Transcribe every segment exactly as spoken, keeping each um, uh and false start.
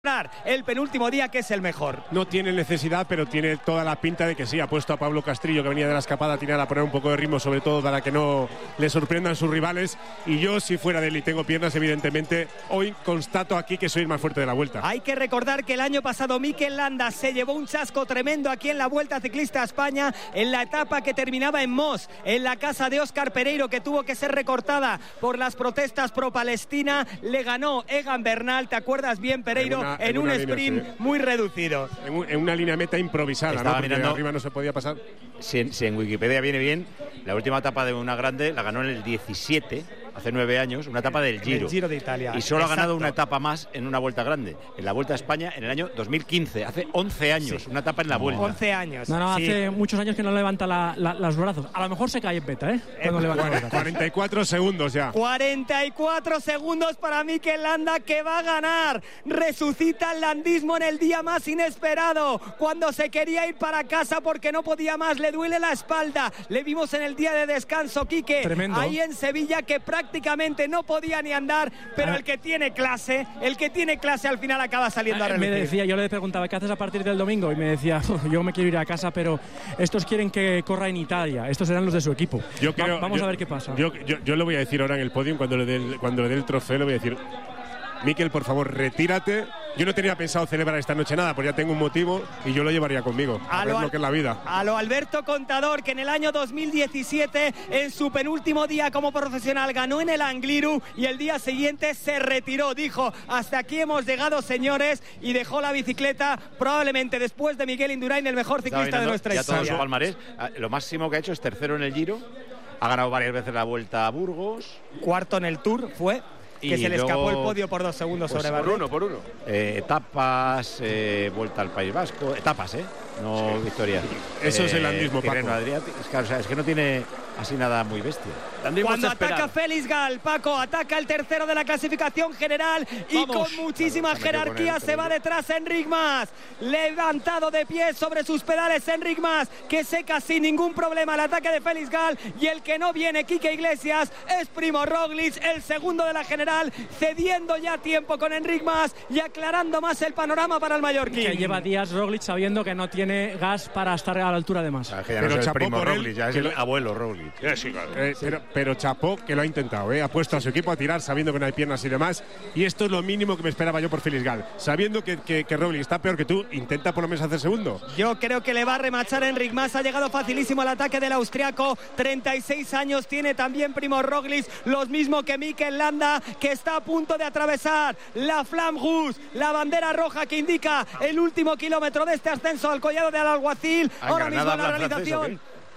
el penúltimo día, que es el mejor. No tiene necesidad, pero tiene toda la pinta de que sí. Ha puesto a Pablo Castrillo, que venía de la escapada, a tirar a poner un poco de ritmo, sobre todo para que no le sorprendan sus rivales. Y yo, si fuera de él y tengo piernas, evidentemente, hoy constato aquí que soy el más fuerte de la Vuelta. Hay que recordar que el año pasado Mikel Landa se llevó un chasco tremendo aquí en la Vuelta Ciclista a España, en la etapa que terminaba en Mos, en la casa de Óscar Pereiro, que tuvo que ser recortada por las protestas pro-Palestina. Le ganó Egan Bernal, ¿te acuerdas bien, Pereiro? En, una, en, en un sprint línea, sí. muy reducido. En, un, en una línea meta improvisada, Estaba ¿no? Porque mirando, arriba no se podía pasar. Si, si en Wikipedia viene bien, la última etapa de una grande la ganó en el diecisiete, hace nueve años, una etapa del Giro. El Giro de Italia. Y solo Exacto. ha ganado una etapa más en una Vuelta grande, en la Vuelta a España en el año dos mil quince, hace once años, sí. una etapa en la Vuelta. once años. No, no, sí. hace muchos años que no levanta la, la, los brazos. A lo mejor se cae en beta, ¿eh? Cuando eh levanta cuarenta, cuarenta y cuatro segundos ya. cuarenta y cuatro segundos para Mikel Landa, que va a ganar. Resucita el landismo en el día más inesperado, cuando se quería ir para casa porque no podía más, le duele la espalda. Le vimos en el día de descanso, Quique, Tremendo. ahí en Sevilla, que prácticamente no podía ni andar, pero el que tiene clase, el que tiene clase al final acaba saliendo a relucir. Me decía, yo le preguntaba, ¿qué haces a partir del domingo? Y me decía, yo me quiero ir a casa, pero estos quieren que corra en Italia. Estos serán los de su equipo. Yo creo, Va, vamos yo, a ver qué pasa. Yo, yo, yo lo voy a decir ahora en el podium, cuando le dé el, cuando le dé el trofeo, le voy a decir: Mikel, por favor, retírate. Yo no tenía pensado celebrar esta noche nada, porque ya tengo un motivo y yo lo llevaría conmigo. A, a ver lo, lo que es la vida. A lo Alberto Contador, que en el año dos mil diecisiete, en su penúltimo día como profesional, ganó en el Angliru y el día siguiente se retiró. Dijo: hasta aquí hemos llegado, señores, y dejó la bicicleta, probablemente después de Miguel Indurain, el mejor ciclista de nuestra ya historia. Todo su palmarés. Lo máximo que ha hecho es tercero en el Giro. Ha ganado varias veces la Vuelta a Burgos. Cuarto en el Tour fue. Que y se le luego, escapó el podio por dos segundos pues sobre Bardet. Por uno, por uno. Eh, etapas, eh, Vuelta al País Vasco, etapas, ¿eh? No sí. victorias. Eso eh, es el landismo, Paco. Adriático. Es que, o sea, es que no tiene así nada muy bestia. Cuando ataca Félix Gal, Paco, ataca el tercero de la clasificación general y Vamos. con muchísima Vamos, jerarquía se va detrás Enric Mas. Levantado de pie sobre sus pedales Enric Mas, que seca sin ningún problema el ataque de Félix Gal, y el que no viene, Quique Iglesias, es Primo Roglic, el segundo de la general, cediendo ya tiempo con Enric Mas y aclarando más el panorama para el mallorquín. Que lleva días Roglic sabiendo que no tiene gas para estar a la altura de Mas. Ah, pero no es el Primo Roglic, ya es el abuelo Roglic. Sí, sí, claro. eh, sí. Pero, pero chapó, que lo ha intentado, ¿eh? Ha puesto a su equipo a tirar sabiendo que no hay piernas y demás, y esto es lo mínimo que me esperaba yo por Félix Gal. Sabiendo que, que, que Roglic está peor que tú, intenta por lo menos hacer segundo. Yo creo que le va a remachar a Enric Mas. Ha llegado facilísimo al ataque del austriaco. treinta y seis años tiene también Primo Roglic, los mismos que Mikel Landa, que está a punto de atravesar la Flamme Rouge, la bandera roja que indica el último kilómetro de este ascenso al collado de Alguacil. Ahora mismo la realización.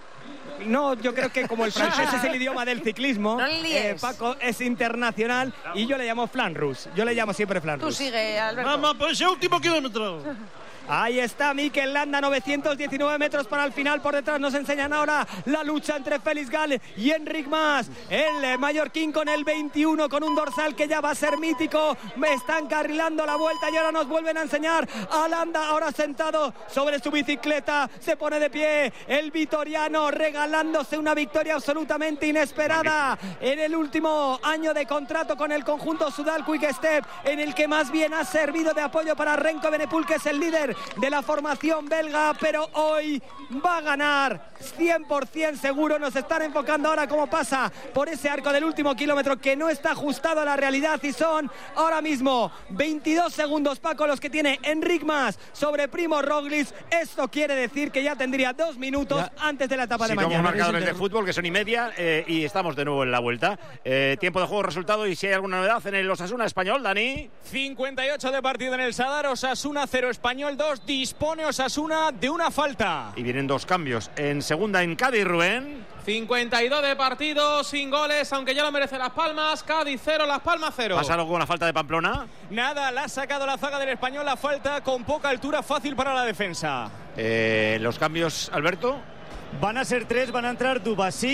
No, yo creo que como el francés es el idioma del ciclismo, no eh, Paco es internacional y yo le llamo Flamme Rouge. Yo le llamo siempre Flamme Rouge. Tú sigue, Alberto. Vamos, pues ese último kilómetro. Ahí está Mikel Landa, novecientos diecinueve metros para el final. Por detrás nos enseñan ahora la lucha entre Félix Gal y Enric Mas. El mallorquín con el veintiuno, con un dorsal que ya va a ser mítico. Me están carrilando la vuelta y ahora nos vuelven a enseñar a Landa, ahora sentado sobre su bicicleta. Se pone de pie el vitoriano, regalándose una victoria absolutamente inesperada en el último año de contrato con el conjunto Soudal Quick Step, en el que más bien ha servido de apoyo para Remco Evenepoel, que es el líder de la formación belga, pero hoy va a ganar cien por ciento seguro. Nos están enfocando ahora cómo pasa por ese arco del último kilómetro, que no está ajustado a la realidad, y son ahora mismo veintidós segundos, Paco, los que tiene Enric Mas sobre Primo Roglic. Esto quiere decir que ya tendría dos minutos ya antes de la etapa sí, de mañana. Como marcadores de fútbol, que son y media, eh, y estamos de nuevo en la vuelta. Eh, tiempo de juego, resultado, y si hay alguna novedad en el Osasuna Español, Dani. cincuenta y ocho de partido en el Sadar, Osasuna cero, Español dos. Dispone Osasuna de una falta. Y vienen dos cambios. En segunda en Cádiz, Rubén. cincuenta y dos de partido, sin goles, aunque ya lo merece Las Palmas. Cádiz cero, Las Palmas cero. ¿Pasa algo con la falta de Pamplona? Nada, la ha sacado la zaga del Español, la falta con poca altura, fácil para la defensa. Eh, los cambios, Alberto. Van a ser tres, van a entrar Dubasín,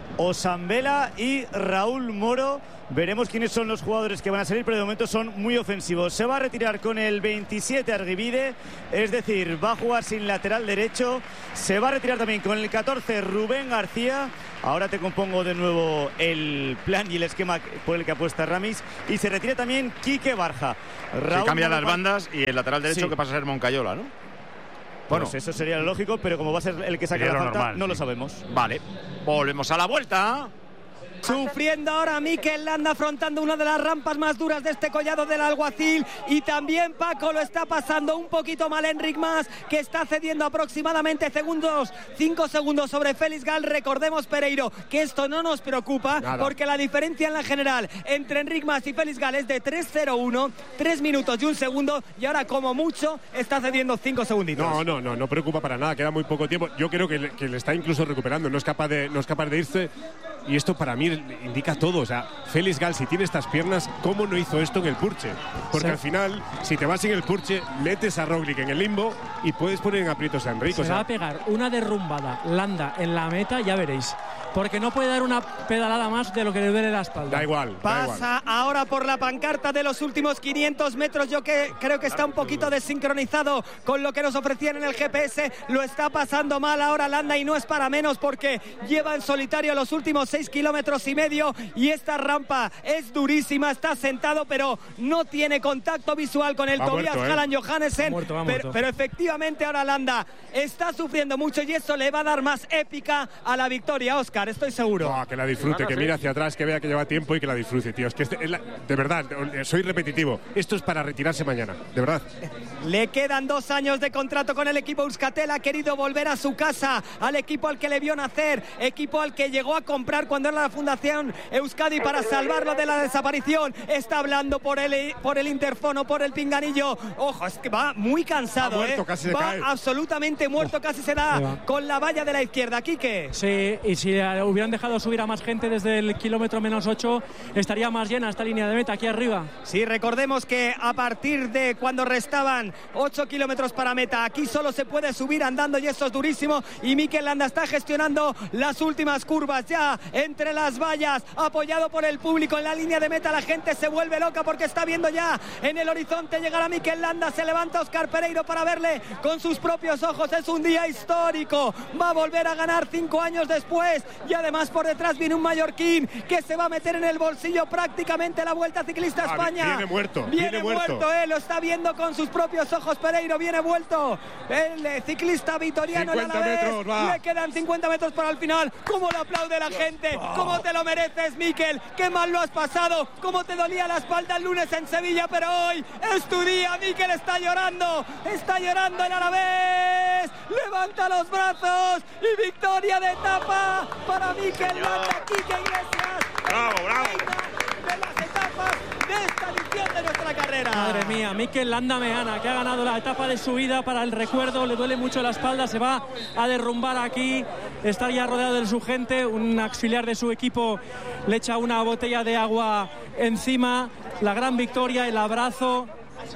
Osambela y Raúl Moro. Veremos quiénes son los jugadores que van a salir, pero de momento son muy ofensivos. Se va a retirar con el veintisiete Arguibide, es decir, va a jugar sin lateral derecho. Se va a retirar también con el catorce Rubén García. Ahora te compongo de nuevo el plan y el esquema por el que apuesta Ramis. Y se retira también Quique Barja. Se cambian las bandas y el lateral derecho sí. que pasa a ser Moncayola, ¿no? Bueno, pues eso sería lo lógico, pero como va a ser el que saque la falta, normal, no sí. lo sabemos. Vale, volvemos a la vuelta. Sufriendo ahora Mikel Landa, afrontando una de las rampas más duras de este collado del Alguacil. Y también Paco lo está pasando un poquito mal Enric Mas, que está cediendo aproximadamente segundos, cinco segundos sobre Félix Gal. Recordemos, Pereiro, que esto no nos preocupa, Nada. porque la diferencia en la general entre Enric Mas y Félix Gal es de tres cero uno, tres minutos y un segundo, y ahora como mucho está cediendo cinco segunditos. No, no, no, no preocupa para nada, queda muy poco tiempo. Yo creo que le, que le está incluso recuperando, no es capaz de, no es capaz de irse. Y esto para mí indica todo. O sea, Félix Gal, si tiene estas piernas, ¿cómo no hizo esto en el Purche? Porque sí. al final, si te vas en el Purche, metes a Roglic en el limbo y puedes poner en aprietos a Enrico. Se o sea, va a pegar una derrumbada Landa en la meta, ya veréis. Porque no puede dar una pedalada más de lo que le duele la espalda. Da igual. Da Pasa igual. ahora por la pancarta de los últimos quinientos metros. Yo que creo que está un poquito desincronizado con lo que nos ofrecían en el G P S. Lo está pasando mal ahora Landa, y no es para menos, porque lleva en solitario los últimos seis kilómetros y medio. Y esta rampa es durísima. Está sentado, pero no tiene contacto visual con el va Tobias muerto, Hallan ¿eh? Johannessen. Muerto, pero, muerto. pero efectivamente ahora Landa está sufriendo mucho, y eso le va a dar más épica a la victoria, Óscar. Estoy seguro. Oh, que la disfrute, que mire hacia atrás, que vea que lleva tiempo y que la disfrute, tío. Es que este, es la, de verdad, soy repetitivo. Esto es para retirarse mañana, de verdad. Le quedan dos años de contrato con el equipo Euskaltel. Ha querido volver a su casa, al equipo al que le vio nacer, equipo al que llegó a comprar cuando era la Fundación Euskadi para salvarlo de la desaparición. Está hablando por el, por el interfono, por el pinganillo. Ojo, es que va muy cansado, muerto, ¿eh? casi se va cae. absolutamente muerto, oh, casi se da con la valla de la izquierda. Quique. Sí, y si hubieran dejado subir a más gente desde el kilómetro menos ocho, estaría más llena esta línea de meta aquí arriba. Sí, recordemos que a partir de cuando restaban ocho kilómetros para meta, aquí solo se puede subir andando, y eso es durísimo. Y Mikel Landa está gestionando las últimas curvas ya entre las vallas, apoyado por el público en la línea de meta. La gente se vuelve loca porque está viendo ya en el horizonte llegar a Mikel Landa. Se levanta Óscar Pereiro para verle con sus propios ojos. Es un día histórico, va a volver a ganar cinco años después, y además por detrás viene un mallorquín que se va a meter en el bolsillo prácticamente la Vuelta Ciclista a España. Ah, viene muerto, viene, viene muerto, muerto. eh, lo está viendo con sus propios ojos Pereiro. Viene vuelto el eh, ciclista vitoriano. cincuenta metros, va. Le quedan cincuenta metros para el final. ¿Cómo lo aplaude la gente? ¿Cómo te lo mereces, Mikel? Qué mal lo has pasado. ¿Cómo te dolía la espalda el lunes en Sevilla? Pero hoy es tu día. Mikel está llorando, está llorando el Alavés. Levanta los brazos y victoria de etapa para Mikel Landa. Quique Iglesias. Bravo, bravo. De las etapas de esta edición de nuestra carrera. Madre mía, Mikel Landa Meana, que ha ganado la etapa de su vida para el recuerdo. Le duele mucho la espalda, se va a derrumbar aquí. Está ya rodeado de su gente. Un auxiliar de su equipo le echa una botella de agua encima. La gran victoria, el abrazo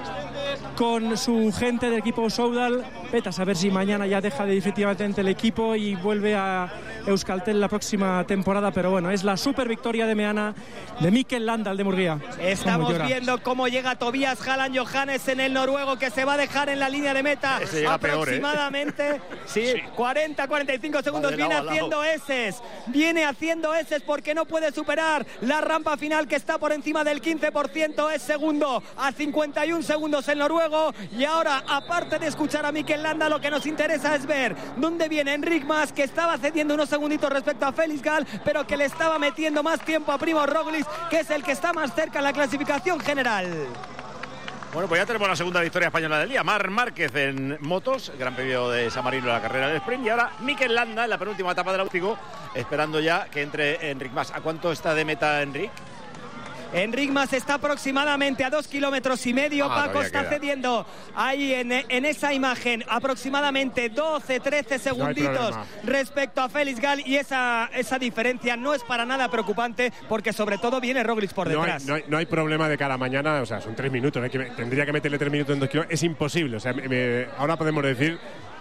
con su gente del equipo Soudal. Vete a saber si mañana ya deja definitivamente el equipo y vuelve a Euskaltel la próxima temporada, pero bueno, es la super victoria de Meana, de Mikel Landa, el de Murguía. Estamos viendo cómo llega Tobias Hallan Johannessen, el noruego, que se va a dejar en la línea de meta aproximadamente peor, ¿eh? sí, sí. cuarenta a cuarenta y cinco segundos. Viene haciendo eses, viene haciendo eses porque no puede superar la rampa final, que está por encima del quince por ciento. Es segundo a cincuenta y un segundos el noruego. Y ahora, aparte de escuchar a Mikel Landa, lo que nos interesa es ver dónde viene Enric Mas, que estaba cediendo unos segunditos respecto a Félix Gal, pero que le estaba metiendo más tiempo a Primož Roglič, que es el que está más cerca en la clasificación general. Bueno, pues ya tenemos la segunda victoria española del día. Marc Márquez en motos, Gran Premio de San Marino, la carrera del sprint. Y ahora Mikel Landa en la penúltima etapa del Áutico, esperando ya que entre Enric Mas. ¿A cuánto está de meta Enric? Enric Mas está aproximadamente a dos kilómetros y medio. Ah, Paco está queda. cediendo ahí en, en esa imagen aproximadamente doce, trece segunditos no respecto a Félix Gal, y esa, esa diferencia no es para nada preocupante, porque sobre todo viene Roglič por detrás. No hay, no, hay, no hay problema de cara a mañana, o sea, son tres minutos, ¿eh? que me, tendría que meterle tres minutos en dos kilómetros, es imposible, o sea, me, me, ahora podemos decir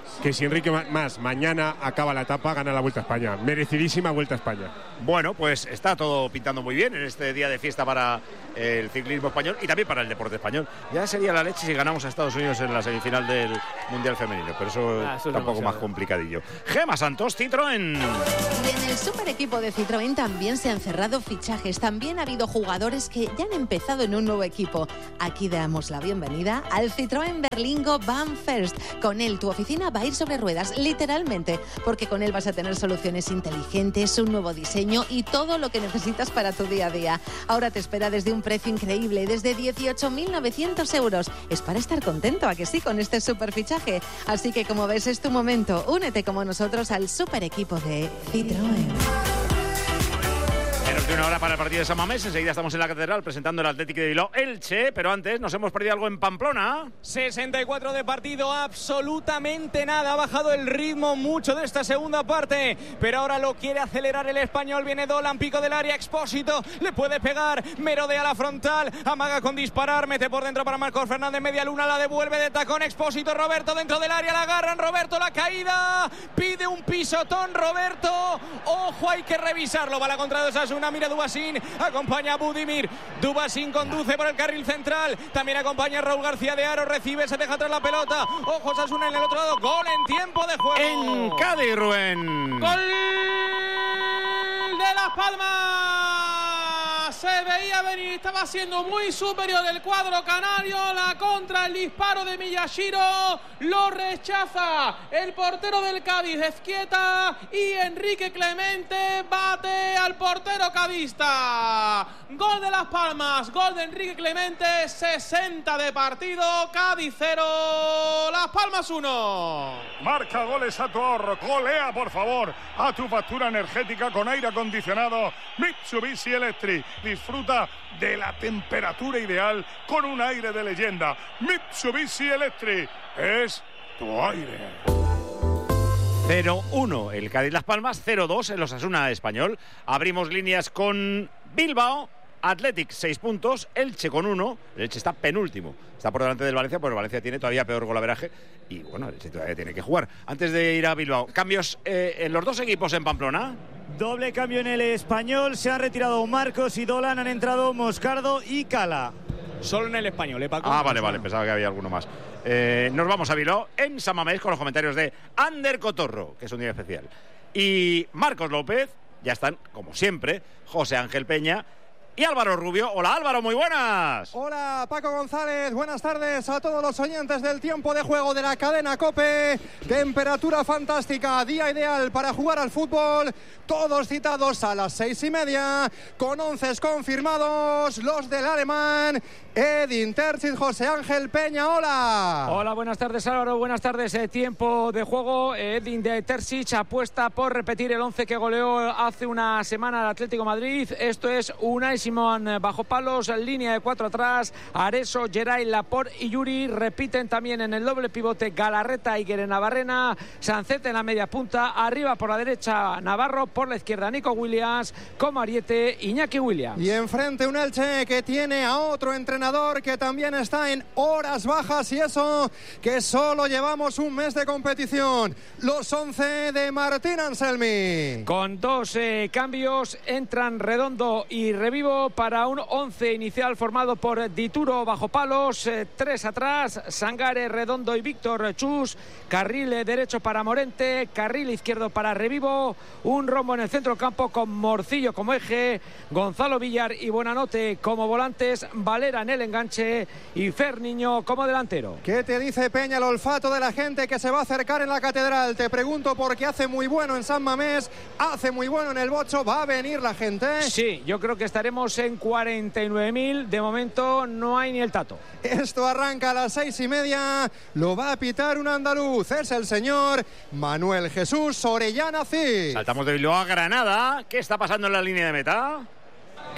que si Enrique Mas mañana acaba la etapa, gana la Vuelta a España. Merecidísima Vuelta a España. Bueno, pues está todo pintando muy bien en este día de fiesta para el ciclismo español y también para el deporte español. Ya sería la leche si ganamos a Estados Unidos en la semifinal del Mundial Femenino, pero eso, ah, eso está un poco más complicadillo. Gemma Santos, Citroën. Y en el super equipo de Citroën también se han cerrado fichajes. También ha habido jugadores que ya han empezado en un nuevo equipo. Aquí damos la bienvenida al Citroën Berlingo Van First. Con él tu oficina va a ir sobre ruedas, literalmente, porque con él vas a tener soluciones inteligentes, un nuevo diseño y todo lo que necesitas para tu día a día. Ahora te espera desde un precio increíble, desde dieciocho mil novecientos euros. Es para estar contento, ¿a que sí?, con este super fichaje. Así que, como ves, es tu momento. Únete como nosotros al super equipo de Citroën. Menos de una hora para el partido de San Mamés. Enseguida estamos en la Catedral presentando el Atlético de Bilbao Elche, pero antes nos hemos perdido algo en Pamplona. sesenta y cuatro de partido, absolutamente nada. Ha bajado el ritmo mucho de esta segunda parte, pero ahora lo quiere acelerar el español. Viene Dolan, pico del área, Expósito, le puede pegar, merodea la frontal, amaga con disparar, mete por dentro para Marcos Fernández, media luna, la devuelve de tacón, Expósito, Roberto dentro del área, la agarran, Roberto, la caída, pide un pisotón, Roberto, ojo, hay que revisarlo, va la contra de Osasuna. Mira Dubasín, acompaña a Budimir. Dubasín conduce por el carril central. También acompaña a Raúl García de Aro. Recibe, se deja atrás la pelota. Ojo, Osasuna en el otro lado. Gol en tiempo de juego. En Cádiz, Rubén. Gol de Las Palmas. Se veía venir, estaba siendo muy superior el cuadro canario. La contra, el disparo de Miyashiro lo rechaza el portero del Cádiz, Ezquieta, y Enrique Clemente bate al portero cadista. Gol de Las Palmas, gol de Enrique Clemente, sesenta de partido, Cádiz cero, Las Palmas uno. Marca goles a tu ahorro, golea por favor a tu factura energética con aire acondicionado Mitsubishi Electric. Disfruta de la temperatura ideal con un aire de leyenda. Mitsubishi Electric es tu aire. cero uno el Cádiz Las Palmas, cero dos el Osasuna Español. Abrimos líneas con Bilbao. Athletic seis puntos, Elche con uno. El Elche está penúltimo, está por delante del Valencia, pero el Valencia tiene todavía peor golaveraje y bueno, el Elche todavía tiene que jugar. Antes de ir a Bilbao, cambios eh, en los dos equipos en Pamplona. Doble cambio en el Español, se han retirado Marcos y Dolan, han entrado Moscardo y Cala. Solo en el Español, ¿eh, Paco? Ah, vale, vale, pensaba que había alguno más. Eh, nos vamos a Bilbao en San Mamés con los comentarios de Ander Cotorro, que es un día especial, y Marcos López. Ya están, como siempre, José Ángel Peña y Álvaro Rubio. Hola Álvaro, muy buenas. Hola Paco González, buenas tardes a todos los oyentes del tiempo de juego de la cadena COPE. Temperatura fantástica, día ideal para jugar al fútbol. Todos citados a las seis y media, con once confirmados, los del alemán Edin Terzic. José Ángel Peña, hola. Hola, buenas tardes Álvaro, buenas tardes. Eh, tiempo de juego, Edin Terzic apuesta por repetir el once que goleó hace una semana al Atlético Madrid. Esto es Unai Simón bajo palos, línea de cuatro atrás, Areso, Geray, Laporte y Yuri. Repiten también en el doble pivote Galarreta y Guerenavarrena, Sancet en la media punta, arriba por la derecha Navarro, por la izquierda Nico Williams, como ariete Iñaki Williams. Y enfrente un Elche que tiene a otro entrenador que también está en horas bajas, y eso que solo llevamos un mes de competición. Los once de Martín Anselmi. Con dos eh, cambios, entran Redondo y Revivo para un once inicial formado por Dituro bajo palos, eh, tres atrás, Sangare, Redondo y Víctor Chus, carril derecho para Morente, carril izquierdo para Revivo, un rombo en el centro del campo con Morcillo como eje, Gonzalo Villar y Buenanote como volantes, Valera en el enganche y Ferniño como delantero. ¿Qué te dice Peña el olfato de la gente que se va a acercar en la Catedral? Te pregunto porque hace muy bueno en San Mamés, hace muy bueno en el Bocho. ¿Va a venir la gente? Sí, yo creo que estaremos en cuarenta y nueve mil. De momento no hay ni el tato. Esto arranca a las seis y media. Lo va a pitar un andaluz. Es el señor Manuel Jesús Orellana Cid. Saltamos de Bilbao a Granada. ¿Qué está pasando en la línea de meta?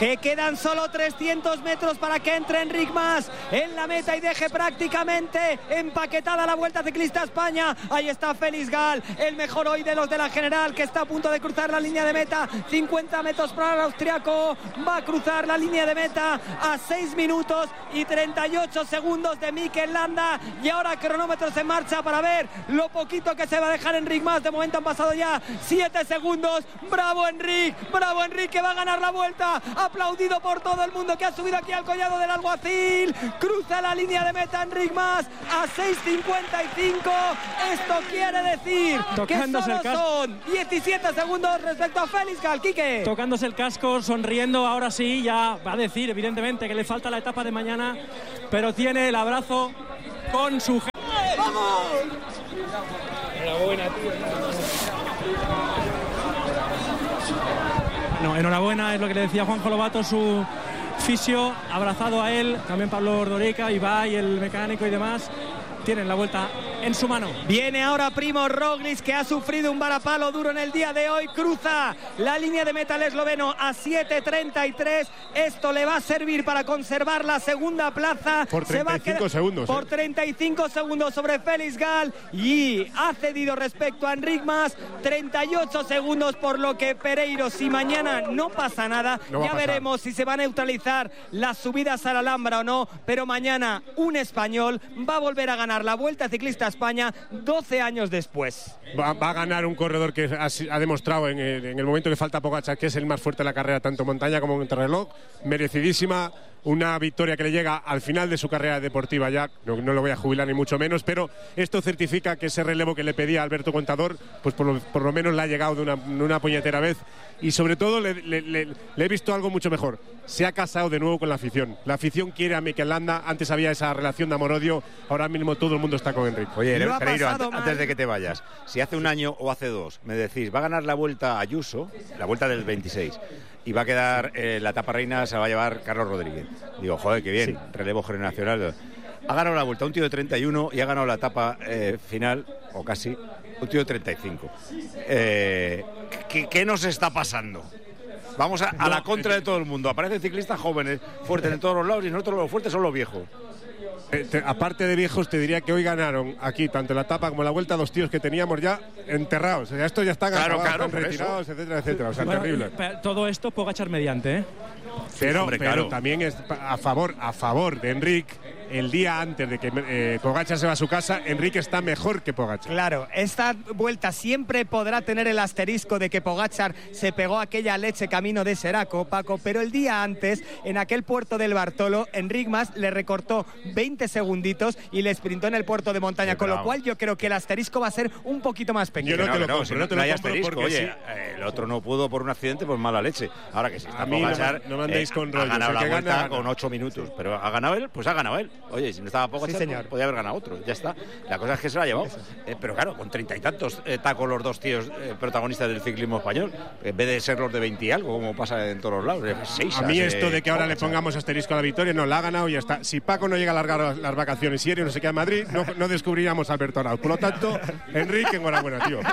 que quedan solo trescientos metros para que entre Enric Mas en la meta y deje prácticamente empaquetada la Vuelta Ciclista España. Ahí está Félix Gal, el mejor hoy de los de la general, que está a punto de cruzar la línea de meta. cincuenta metros para el austriaco, va a cruzar la línea de meta a seis minutos y treinta y ocho segundos de Mikel Landa. Y ahora cronómetros en marcha para ver lo poquito que se va a dejar Enric Mas. De momento han pasado ya siete segundos. Bravo Enric, bravo Enric, que va a ganar la vuelta, aplaudido por todo el mundo que ha subido aquí al collado del Alguacil. Cruza la línea de meta Enric Mas a seis cincuenta y cinco. Esto quiere decir Tocándose que el solo casco. son diecisiete segundos respecto a Félix Gal. Quique. Tocándose el casco, sonriendo, ahora sí, ya va a decir evidentemente que le falta la etapa de mañana, pero tiene el abrazo con su gente. ¡Vamos! Enhorabuena, tío. No, enhorabuena, es lo que le decía Juanjo Lobato, su fisio, abrazado a él, también Pablo Ordorica, Ibai, el mecánico y demás. Tienen la vuelta en su mano. Viene ahora Primo Roglic, que ha sufrido un varapalo duro en el día de hoy. Cruza la línea de meta el esloveno a siete treinta y tres. Esto le va a servir para conservar la segunda plaza. Por Se va a treinta y cinco quedar segundos. Por ¿eh? treinta y cinco segundos sobre Félix Gal. Y ha cedido respecto a Enric Mas treinta y ocho segundos, por lo que Pereiro, si mañana no pasa nada, No va ya a pasar. veremos si se va a neutralizar las subidas a la Alhambra o no. Pero mañana un español va a volver a ganar la Vuelta Ciclista España doce años después. Va, va a ganar un corredor que ha, ha demostrado en el, en el momento que falta Pogačar que es el más fuerte de la carrera, tanto montaña como contrarreloj. Merecidísima, una victoria que le llega al final de su carrera deportiva ya. No, no lo voy a jubilar ni mucho menos, pero esto certifica que ese relevo que le pedía Alberto Contador, pues por lo, por lo menos le ha llegado de una, de una puñetera vez. Y sobre todo le, le, le, le he visto algo mucho mejor. Se ha casado de nuevo con la afición. La afición quiere a Mikel Landa. Antes había esa relación de amor-odio. Ahora mismo todo el mundo está con Enric. Oye, Lo ha Pereiro, pasado antes, mal. antes de que te vayas, si hace un año o hace dos me decís, va a ganar la Vuelta Ayuso, la Vuelta del veintiséis, y va a quedar eh, la etapa reina, se la va a llevar Carlos Rodríguez. Digo, joder, qué bien, Sí. relevo generacional. Ha ganado la Vuelta un tío de treinta y uno y ha ganado la etapa eh, final, o casi, un tío de treinta y cinco. Eh, ¿qué, ¿Qué nos está pasando? Vamos a, a la contra de todo el mundo. Aparecen ciclistas jóvenes, fuertes de todos los lados, y nosotros los fuertes son los viejos. Eh, te- aparte de viejos, te diría que hoy ganaron aquí tanto la etapa como la vuelta dos tíos que teníamos ya enterrados. O sea, estos ya están Claro, acabados, claro, están por retirados, etcétera, etcétera. O sea, Bueno, terrible. pero todo esto Pogačar mediante, ¿eh? Pero, hombre, pero claro. también es a favor, a favor de Enric. El día antes de que eh, Pogačar se va a su casa, Enric está mejor que Pogačar. Claro, esta vuelta siempre podrá tener el asterisco de que Pogačar se pegó aquella leche camino de Seraco, Paco, pero el día antes, en aquel puerto del Bartolo, Enric Mas le recortó veinte segunditos y le sprintó en el puerto de montaña, Sí, con lo bravo. cual yo creo que el asterisco va a ser un poquito más pequeño. Yo no te lo que compro, si no te no lo hay compro asterisco. porque Oye, sí. eh, el otro no pudo por un accidente, pues mala leche. Ahora que si está A mí no Pogačar, me- no me andéis con ha rollos, ganado el la que Vuelta gana, gana. con ocho minutos. Pero ha ganado él, pues ha ganado él. Oye, si no estaba Pogačar, Sí, señor. pues podía haber ganado otro. Ya está. La cosa es que se lo ha llevado. Eh, pero claro, con treinta y tantos eh, tacos los dos tíos eh, protagonistas del ciclismo español, en vez de ser los de veinte y algo, como pasa en todos los lados. eh, seis, A mí eh, esto de que ahora le Pogačar. pongamos asterisco a la victoria, no, la ha ganado y ya está. Si Paco no llega a alargar las vacaciones y Erio no se queda en Madrid, no, no descubriríamos a Alberto Arauz. Por lo tanto, Enrique, enhorabuena, tío.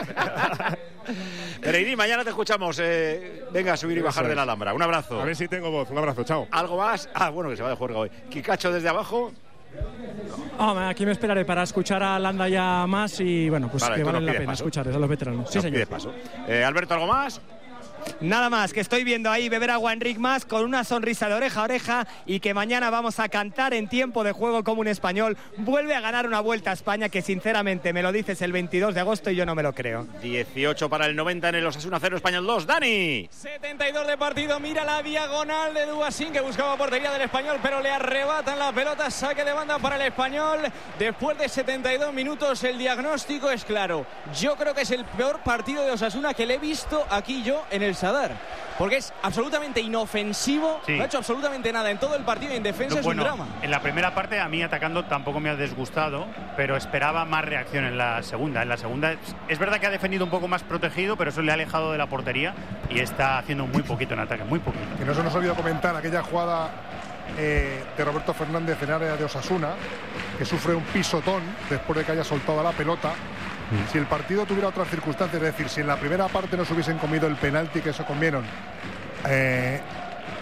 Pereirín, mañana te escuchamos. eh, venga a subir y bajar Eso de es. la Alhambra. Un abrazo. A ver si tengo voz. Un abrazo, chao. ¿Algo más? Ah, bueno, que se va de juerga hoy. Kikacho desde abajo. Hombre, aquí me esperaré para escuchar a Landa ya más y bueno, pues Vale, que tú vale nos la pides pena paso. escucharles a los veteranos. Sí, Nos señor. pides paso. Eh, Alberto, ¿algo más? Nada más, que estoy viendo ahí beber agua Enric Mas con una sonrisa de oreja a oreja y que mañana vamos a cantar en tiempo de juego como un español. Vuelve a ganar una Vuelta a España que sinceramente me lo dices el veintidós de agosto y yo no me lo creo. dieciocho para el noventa en el Osasuna cero Español dos. Dani. setenta y dos de partido, mira la diagonal de Duasín que buscaba portería del Español, pero le arrebatan la pelota, saque de banda para el Español. Después de setenta y dos minutos el diagnóstico es claro. Yo creo que es el peor partido de Osasuna que le he visto aquí yo en el Sadar. Porque es absolutamente inofensivo, Sí. no ha hecho absolutamente nada en todo el partido y en defensa No, es bueno, un drama. en la primera parte a mí atacando tampoco me ha desgustado, pero esperaba más reacción en la segunda. En la segunda es, es verdad que ha defendido un poco más protegido, pero eso le ha alejado de la portería y está haciendo muy poquito en ataque, muy poquito. Que no se nos olvidó comentar aquella jugada eh, de Roberto Fernández en área de Osasuna, que sufre un pisotón después de que haya soltado la pelota. Si el partido tuviera otras circunstancias, es decir, si en la primera parte no se hubiesen comido el penalti que se comieron, eh,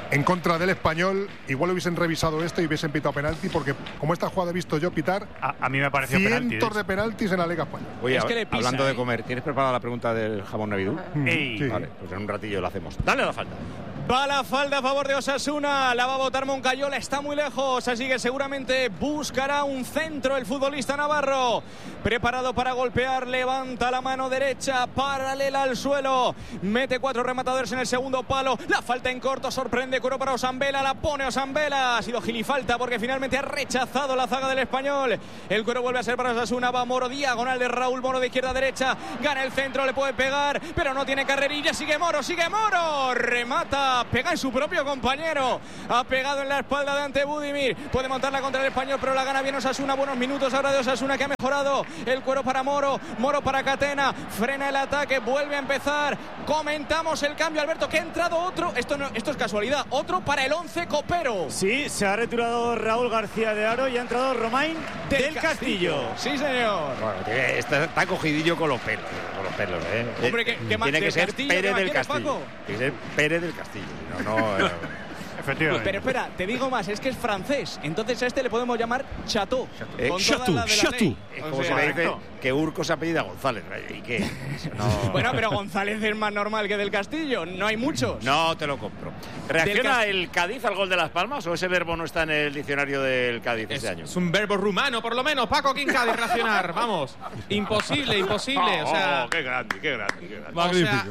en contra del Español, igual hubiesen revisado esto y hubiesen pitado penalti, porque como esta jugada he visto yo pitar a, a mí me pareció cientos penalti, de, de penaltis en la Liga Española. Oye, es que le pisa, hablando de ¿eh? comer, ¿tienes preparada la pregunta del jamón Navidú? Mm, Ey. Vale, pues en un ratillo lo hacemos. Dale a la falta. Va la falda a favor de Osasuna, la va a botar Moncayola, está muy lejos, así que seguramente buscará un centro el futbolista navarro. Preparado para golpear, levanta la mano derecha, paralela al suelo, mete cuatro rematadores en el segundo palo, la falta en corto, sorprende, Curo para Osambela, la pone Osambela, ha sido gilifalta porque finalmente ha rechazado la zaga del Español. El Curo vuelve a ser para Osasuna, va Moro, diagonal de Raúl Moro de izquierda a derecha, gana el centro, le puede pegar, pero no tiene carrerilla, sigue Moro, sigue Moro, remata. Pega en su propio compañero, ha pegado en la espalda de Ante Budimir, puede montarla contra el Español, pero la gana bien Osasuna. Buenos minutos ahora de Osasuna, que ha mejorado. El Cuero para Moro, Moro para Catena, frena el ataque, vuelve a empezar. Comentamos el cambio, Alberto, que ha entrado otro, esto, no, esto es casualidad, otro para el once copero. Sí, se ha retirado Raúl García de Aro y ha entrado Romain del, del Castillo. Castillo. Sí, señor. Bueno, está, está cogidillo con los pelos, con los pelos, ¿eh? Hombre, ¿qué, qué Tiene que ser Castillo, Pérez del quieres, Castillo. Paco? Tiene que ser Pérez del Castillo. No, no. Eh. Efectivamente. Pero espera, te digo más, es que es francés, entonces a este le podemos llamar Chateau. Eh, con Chateau, toda la de la ley. Es O como sea, se le dice que Urco se apellida González. ¿Y qué? Eso no... Bueno, pero González es más normal que del Castillo, no hay muchos. No te lo compro. ¿Reacciona Cas- el Cádiz al gol de Las Palmas o ese verbo no está en el diccionario del Cádiz Es, este año? es un verbo rumano, por lo menos. Paco Quincadi, reaccionar. Vamos. Imposible, imposible. O sea, Oh, qué grande, qué grande, qué grande. o sea,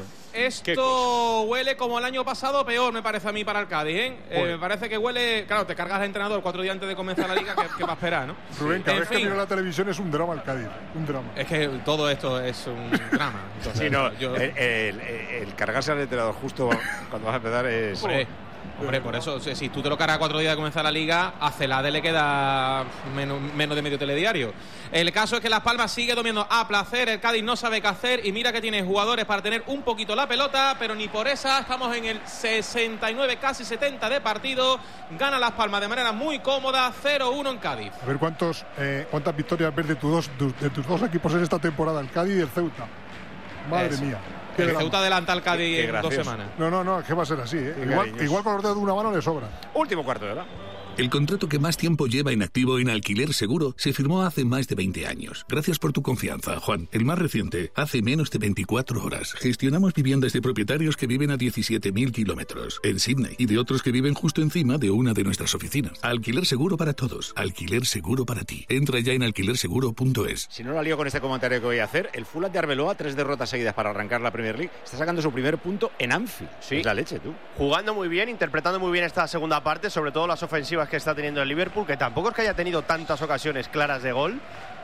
esto huele como el año pasado, peor me parece a mí para el Cádiz, ¿eh? Eh, me parece que huele... Claro, te cargas al entrenador cuatro días antes de comenzar la liga, que, que va a esperar, ¿no? Rubén, cada En vez que fin. miro la televisión es un drama el Cádiz, un drama. Es que todo esto es un drama. Entonces, Sí, no, yo- el, el- el cargarse al entrenador justo cuando vas a empezar es... Hombre, hombre, por eso, si si tú te lo cargas cuatro días de comenzar la liga, a Celade le queda menos, menos de medio telediario. El caso es que Las Palmas sigue dominando a placer, el Cádiz no sabe qué hacer y mira que tiene jugadores para tener un poquito la pelota, pero ni por esa. Estamos en el sesenta y nueve, casi setenta de partido. Gana Las Palmas de manera muy cómoda, cero uno en Cádiz. A ver cuántos, eh, cuántas victorias ves de tus, dos, de, de tus dos equipos en esta temporada, el Cádiz y el Ceuta. Madre Eso. mía. Qué El drama. Ceuta adelanta al Cádiz Qué- qué en dos gracioso. semanas. No, no, no, es que va a ser así, ¿eh? Qué Igual, cariñoso. igual con los dedos de una mano le sobra. Último cuarto de hora. El contrato que más tiempo lleva inactivo en Alquiler Seguro se firmó hace más de veinte años. Gracias por tu confianza, Juan. El más reciente, hace menos de veinticuatro horas. Gestionamos viviendas de propietarios que viven a diecisiete mil kilómetros en Sydney y de otros que viven justo encima de una de nuestras oficinas. Alquiler Seguro para todos. Alquiler Seguro para ti. Entra ya en alquiler seguro punto es. Si no la lío con este comentario que voy a hacer, el Fulham de Arbeloa, tres derrotas seguidas para arrancar la Premier League, está sacando su primer punto en Anfield. Sí. Es la leche, tú. Jugando muy bien, interpretando muy bien esta segunda parte, sobre todo las ofensivas que está teniendo el Liverpool, que tampoco es que haya tenido tantas ocasiones claras de gol,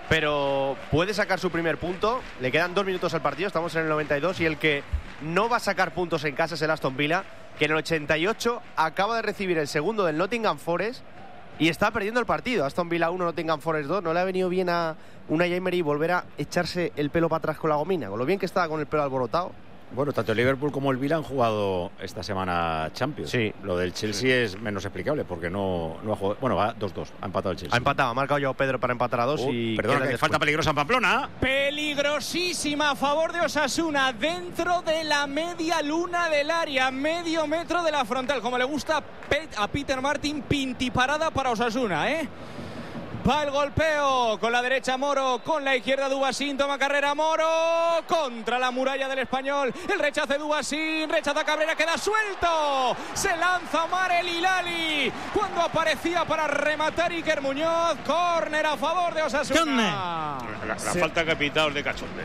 pero puede sacar su primer punto. Le quedan dos minutos al partido, estamos en el noventa y dos, y el que no va a sacar puntos en casa es el Aston Villa, que en el ochenta y ocho acaba de recibir el segundo del Nottingham Forest y está perdiendo el partido. Aston Villa uno, Nottingham Forest dos. No le ha venido bien a Unai Emery volver a echarse el pelo para atrás con la gomina, con lo bien que estaba con el pelo alborotado. Bueno, tanto el Liverpool como el Villa han jugado esta semana Champions. Sí. Lo del Chelsea sí. es menos explicable porque no, no ha jugado. Bueno, va dos dos, ha empatado el Chelsea. Ha empatado, ha marcado yo Pedro para empatar a dos. Uh, y perdona, queda que después. falta peligrosa en Pamplona. Peligrosísima a favor de Osasuna, dentro de la media luna del área, medio metro de la frontal, como le gusta a Peter Martin, pintiparada para Osasuna, ¿eh? Va el golpeo con la derecha Moro, con la izquierda Dubasín, toma carrera Moro contra la muralla del Español, el rechace Dubasín, rechaza Cabrera, queda suelto, se lanza Omar El Hilali cuando aparecía para rematar Iker Muñoz. Córner a favor de Osasuna. La, la falta que ha pitado es de cachondeo.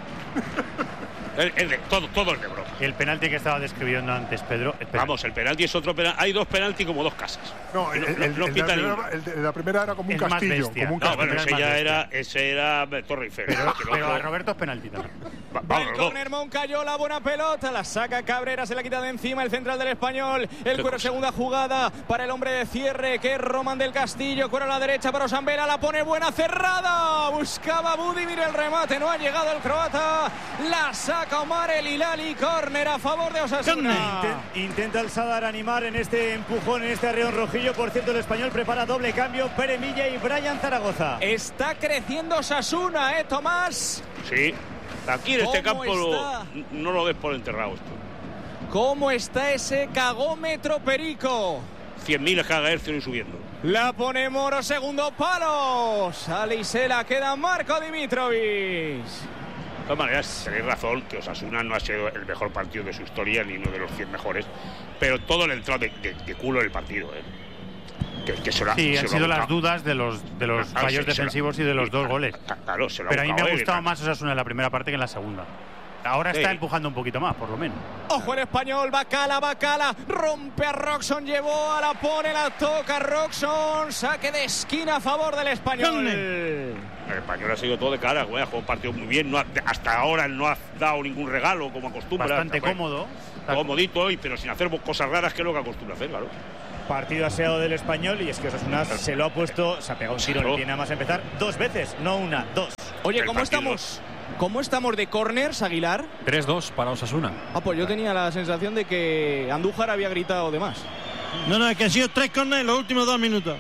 el, el de, todo, todo el de broma. El penalti que estaba describiendo antes, Pedro. Vamos, el penalti es otro penalti. Hay dos penaltis como dos casas. No, el, no, el, no, el, no el, pita de la ninguno. primera, el de la primera era como un Es más castillo. bestia. Como un No, castillo. bueno, ese más ya bestia. era, ese era Torre Eiffel. Pero, Que el pero otro- a Roberto es penalti también. Va- Va vamos, el los dos. córner, Moncayola, buena pelota, la saca Cabrera, se la quita de encima el central del Español. El Cuero, segunda jugada para el hombre de cierre, que es Román del Castillo. Cuero a la derecha para Osambela, la pone buena, cerrada. Buscaba Budimir el remate, no ha llegado el croata. La saca Omar El Hilali, córner a favor de Osasuna. Inten- Intenta el Sadar animar en este empujón, en este arreón rojillo. Por cierto, el Español prepara doble cambio, Pere Milla y Brian Zaragoza. Está creciendo Osasuna, ¿eh, Tomás? Sí. Aquí en este ¿Cómo campo lo- está? no lo des por enterrado esto. ¿Cómo está ese cagómetro, Perico? cien mil gigahercios y subiendo. La pone Moro, segundo palo. Sale y se la queda Marco Dimitrovic. De todas maneras, tenéis razón que Osasuna no ha sido el mejor partido de su historia, ni uno de los cien mejores, pero todo le ha entrado de, de, de culo en el partido, ¿eh? Que, que se lo, sí, se han lo sido ha las gustado. dudas de los, de los Claro, fallos se- se lo- defensivos y de los dos goles. Claro, se lo ha Pero a mí me buscado ha él, gustado ¿eh? más Osasuna en la primera parte que en la segunda. Ahora Sí. está empujando un poquito más, por lo menos. Ojo el español, Bacala, Bacala, rompe a Roxon, llevó a la pone, la toca Roxon, saque de esquina a favor del español. El español ha sido todo de cara, güey, ha jugado un partido muy bien, no ha- hasta ahora no ha dado ningún regalo como acostumbra. Bastante Güey, cómodo. Comodito, y- pero sin hacer cosas raras, que es lo que acostumbra hacer, claro. Partido aseado del español y es que Osasuna se lo ha puesto, se ha pegado un tiro en el pie nada más empezar dos veces, no una, dos. Oye, El ¿cómo partido. estamos? ¿Cómo estamos de corners, Aguilar? tres dos para Osasuna. Ah, pues yo tenía la sensación de que Andújar había gritado de más. No, no, es que han sido tres corners en los últimos dos minutos.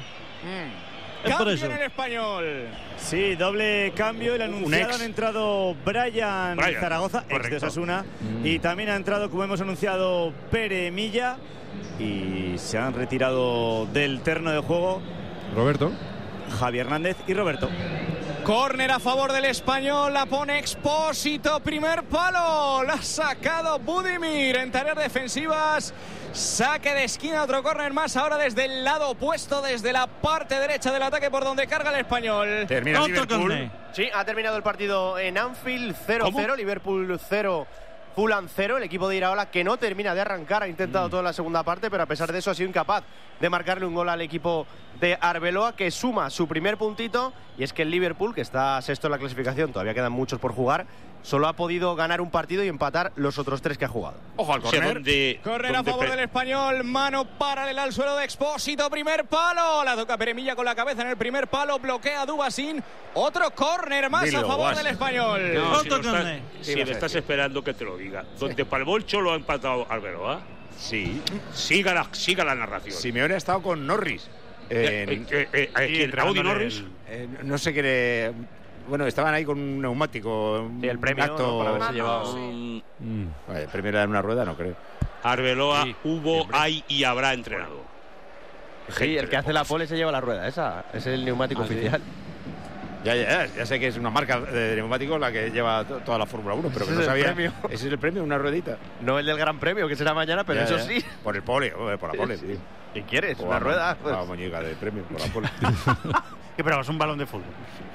Es por Cambio eso. en el español. Sí, doble cambio. El anunciado ex. han entrado Brian, Brian, Zaragoza, ex de correcto. Osasuna, Mm. y también ha entrado, como hemos anunciado, Pere Milla, y se han retirado del terreno de juego Roberto. Javi Hernández y Roberto. Córner a favor del español, la pone Expósito, primer palo, la ha sacado Budimir en tareas defensivas. Saque de esquina, otro córner más ahora desde el lado opuesto, desde la parte derecha del ataque por donde carga el español. Termina Otro Liverpool. córner. Sí, ha terminado el partido en Anfield cero cero, Liverpool cero, Fulham cero. El equipo de Iraola, que no termina de arrancar, ha intentado toda la segunda parte, pero a pesar de eso ha sido incapaz de marcarle un gol al equipo de Arbeloa, que suma su primer puntito. Y es que el Liverpool, que está sexto en la clasificación, todavía quedan muchos por jugar, solo ha podido ganar un partido y empatar los otros tres que ha jugado. Ojo al córner. donde, Córner a donde favor pe- del español, mano paralela al suelo de Expósito, primer palo, la toca Peremilla con la cabeza en el primer palo, bloquea a Dubasín, otro córner más Dilo, a favor Guas. del español. No, si, Otro lo estás, córner. si me estás esperando que te lo diga. Donde palmó el Cholo ha empatado Arbeloa. Sí. Siga la, siga la narración. Simeone ha estado con Norris. Eh, En- eh, eh, eh, Sí, ¿quién? entregándole ¿Audi Norris? el- eh, no sé qué le- Bueno, estaban ahí con un neumático. Sí, el premio, acto, ¿no? Por haberse llevado. Mm. Vale, el premio era en una rueda, no creo. Arbeloa Sí, hubo, hay y habrá entrenado. Sí, el que hace la pole se lleva la rueda, esa es el neumático Ah, sí. oficial. Ya, ya, ya sé que es una marca de neumáticos la que lleva to- toda la Fórmula uno, pero que Ese no es el sabía. premio. Ese es el premio, una ruedita. No el del Gran Premio, que será mañana, pero Ya, eso ya. sí. Por el pole, joder, por la pole, tío. ¿Qué quieres? Por ¿Una la rueda? mo- Pues- La muñeca de premio, por la pole. ¿Qué esperabas? Un balón de fútbol.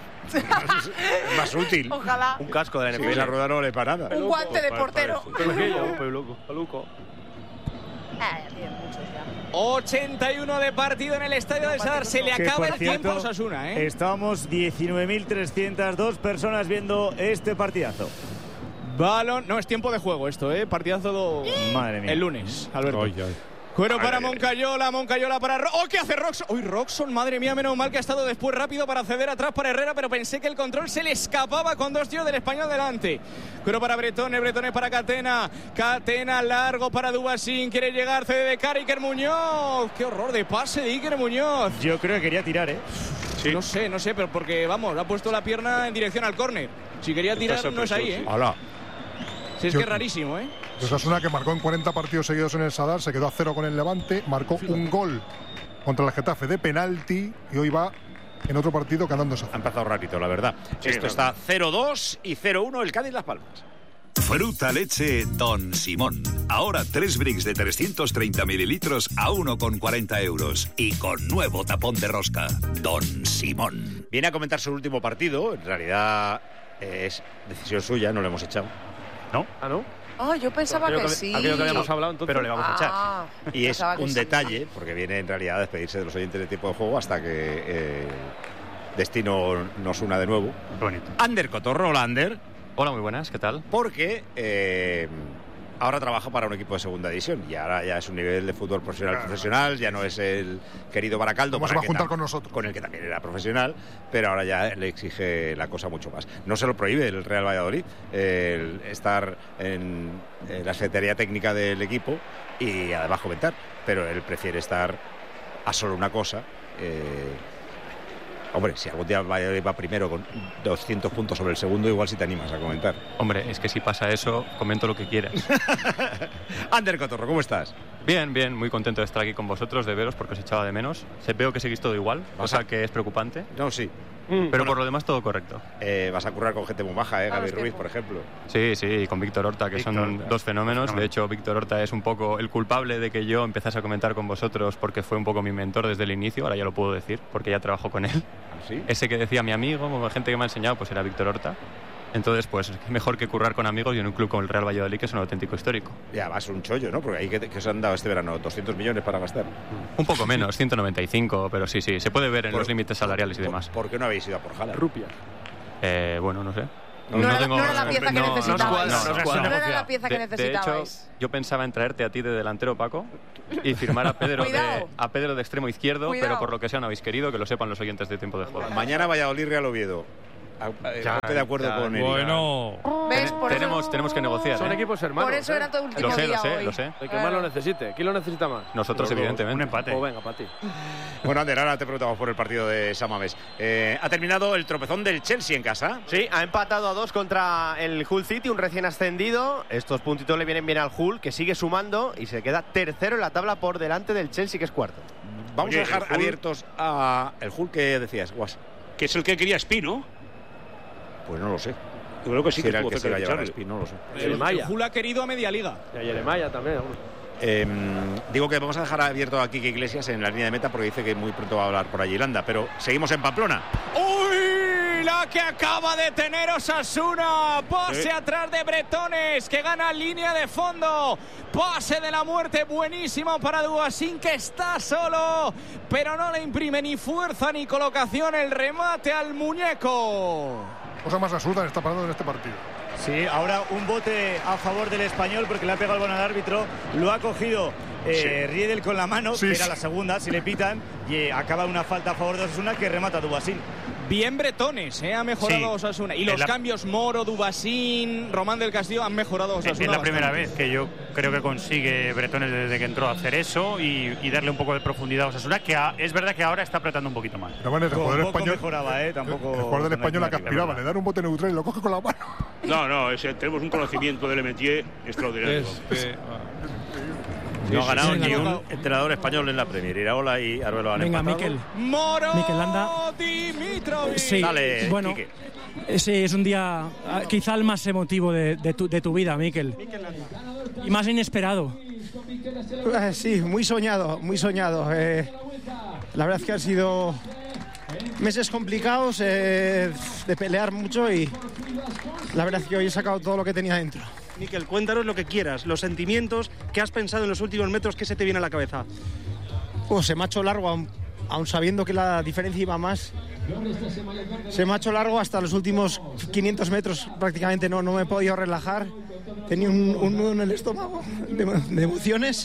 Es más útil. Ojalá. Un casco de la Si N F L. la rueda no vale para nada. Un guante de portero. Peluco. Ah, ya tienen muchos ya. ochenta y uno de partido en el estadio del Sadar. Se le Que, acaba por el tiempo a cierto, Osasuna, ¿eh? Estábamos diecinueve mil trescientas dos personas viendo este partidazo. Balón. No, es tiempo de juego esto, ¿eh? Partidazo do- Madre mía. el lunes, Alberto. Ay, ay. Cuero para Ay, ay, ay. Moncayola, Moncayola para... Ro- ¡Oh, qué hace Roxon! ¡Uy, Roxon! Madre mía, menos mal que ha estado después rápido para ceder atrás para Herrera, pero pensé que el control se le escapaba con dos tíos del español delante. Cuero para Bretone, Bretone para Catena. Catena largo para Dubasín, quiere llegar, cede de cara Iker Muñoz. ¡Qué horror de pase de Iker Muñoz! Yo creo que quería tirar, ¿eh? No sé, no sé, pero porque, vamos, ha puesto la pierna en dirección al córner. Si quería tirar, no es ahí, ¿eh? Hola. Si es Yo- que es rarísimo, ¿eh? Osasuna, que marcó en cuarenta partidos seguidos en el Sadar, se quedó a cero con el Levante, marcó un gol contra el Getafe de penalti y hoy va en otro partido ganándose. Ha empezado rápido, la verdad. Esto está cero dos y cero uno el Cádiz Las Palmas. Fruta leche Don Simón. Ahora tres bricks de trescientos treinta mililitros a uno con cuarenta euros. Y con nuevo tapón de rosca. Don Simón. Viene a comentar su último partido. En realidad eh, es decisión suya, no lo hemos echado. ¿No? Ah, ¿no? Oh, yo pensaba Aquello que que- sí. aquello que habíamos hablado, entonces. Pero le vamos a echar. Ah, Y es pensaba que un sí. detalle, porque viene en realidad a despedirse de los oyentes de tiempo de juego hasta que eh, Destino nos una de nuevo. Bonito. Ander Cotorro, hola Ander. Hola, muy buenas, ¿qué tal? Porque eh, ahora trabaja para un equipo de segunda división y ahora ya es un nivel de fútbol profesional profesional, ya no es el querido Baracaldo, ¿Cómo se para va a que juntar tam- con nosotros? con el que también era profesional, pero ahora ya le exige la cosa mucho más. No se lo prohíbe el Real Valladolid el estar en, en la secretaría técnica del equipo y además comentar, pero él prefiere estar a solo una cosa. eh, Hombre, si algún día va, va primero con doscientos puntos sobre el segundo, igual si te animas a comentar. Hombre, es que si pasa eso, comento lo que quieras. Ander Cotorro, ¿cómo estás? Bien, bien, muy contento de estar aquí con vosotros, de veros, porque os echaba de menos. Se veo que seguís todo igual, cosa que es preocupante. No, sí. Pero bueno, por lo demás todo correcto. Eh, vas a currar con gente muy maja, ¿eh? Gaby Ruiz, por ejemplo. Sí, sí, y con Víctor Horta, que Víctor son Horta. dos fenómenos. De hecho, Víctor Horta es un poco el culpable de que yo empezase a comentar con vosotros, porque fue un poco mi mentor desde el inicio. Ahora ya lo puedo decir, porque ya trabajo con él. ¿Sí? Ese que decía mi amigo, gente que me ha enseñado, pues era Víctor Horta. Entonces, pues mejor que currar con amigos y en un club como el Real Valladolid, que es un auténtico histórico. Ya vas un chollo, ¿no? Porque ahí que, que os han dado este verano doscientos millones para gastar. Un poco menos, ciento noventa y cinco, pero sí, sí, se puede ver en Por- los límites salariales y demás. ¿Por qué no habéis ido a por Haaland? Rupias. Eh, bueno, no sé. No era- no era la pieza que necesitabais. no, no, No era la pieza que De- necesitabais. De hecho, yo pensaba en traerte a ti de delantero, Paco, y firmar a Pedro, de, Cuidado. a Pedro de extremo izquierdo, Cuidado. pero por lo que sea no habéis querido, que lo sepan los oyentes de Tiempo de Juego. Mañana Valladolid Real Oviedo. Ah, eh, Ya, Estoy de acuerdo ya, con él. bueno. ¿Ves? Por tenemos, eso- tenemos que negociar. Son ¿eh? equipos hermanos. Por eso era tu último Lo sé, día lo sé, hoy. lo sé. El que más lo necesite. ¿Quién lo necesita más? Nosotros, Los dos. evidentemente. Un empate. Pues venga, para ti. Bueno, Ander, ahora te preguntamos por el partido de Samamés. Eh, ¿Ha terminado el tropezón del Chelsea en casa? Sí, ha empatado a dos contra el Hull City, un recién ascendido. Estos puntitos le vienen bien al Hull, que sigue sumando y se queda tercero en la tabla por delante del Chelsea, que es cuarto. Vamos Oye, a dejar el Hull- abiertos a el Hull que decías, Guas. Que es el que quería Spi, ¿no? Pues no lo sé. Yo creo que sí Si que era el estuvo que se iba cerca a de llevar a ficharle. Spi, no lo sé. El, el Hull ha querido a media liga. Y a Yeremaya también. hombre. Eh, digo que vamos a dejar abierto a Quique Iglesias en la línea de meta porque dice que muy pronto va a hablar por allí Landa, pero seguimos en Pamplona. ¡Uy! La que acaba de tener Osasuna. Pase Sí. atrás de Bretones, que gana línea de fondo. Pase de la muerte buenísimo para Duasín, que está solo, pero no le imprime ni fuerza ni colocación. El remate al muñeco. Cosa más absurda está pasando en este partido. Sí, ahora un bote a favor del Español porque le ha pegado el balón al árbitro. Lo ha cogido eh, Riedel con la mano, Sí, que era sí. la segunda, si le pitan. Y eh, acaba una falta a favor de Osasuna que remata a Dubasín. Bien Bretones, eh, ha mejorado Sí. Osasuna. Y Es los la- cambios Moro, Dubasín, Román del Castillo han mejorado Osasuna. Es la primera bastante. vez que yo creo que consigue Bretones desde que entró a hacer eso y, y darle un poco de profundidad a Osasuna, que a- es verdad que ahora está apretando un poquito más. Pero bueno, el Con jugador poco español, mejoraba, ¿eh? Tampoco. el jugador del no hay español a que nada aspiraba, le dan un bote neutral y lo coge con la mano. No, no, ese- tenemos un conocimiento del Lemetier extraordinario. No ha ganado sí, ni la un boca- entrenador español en la Premier. Iraola y Arbelo han Venga, empatado. Miquel. Moro Mikel Landa. Dimitrovic. Sí, Dale, bueno, Quique. eh, sí, es un día ah, quizá el más emotivo de, de tu, de tu vida, Miquel. Y más inesperado. Eh, Sí, muy soñado, muy soñado. Eh, la verdad es que han sido meses complicados, eh, de pelear mucho y la verdad es que hoy he sacado todo lo que tenía dentro. Miquel, cuéntanos lo que quieras, los sentimientos, qué has pensado en los últimos metros, qué se te viene a la cabeza. Oh, se me ha hecho largo, aun, aun sabiendo que la diferencia iba más. Se me ha hecho largo hasta los últimos quinientos metros, prácticamente no, no me he podido relajar. Tenía un, un nudo en el estómago de, de emociones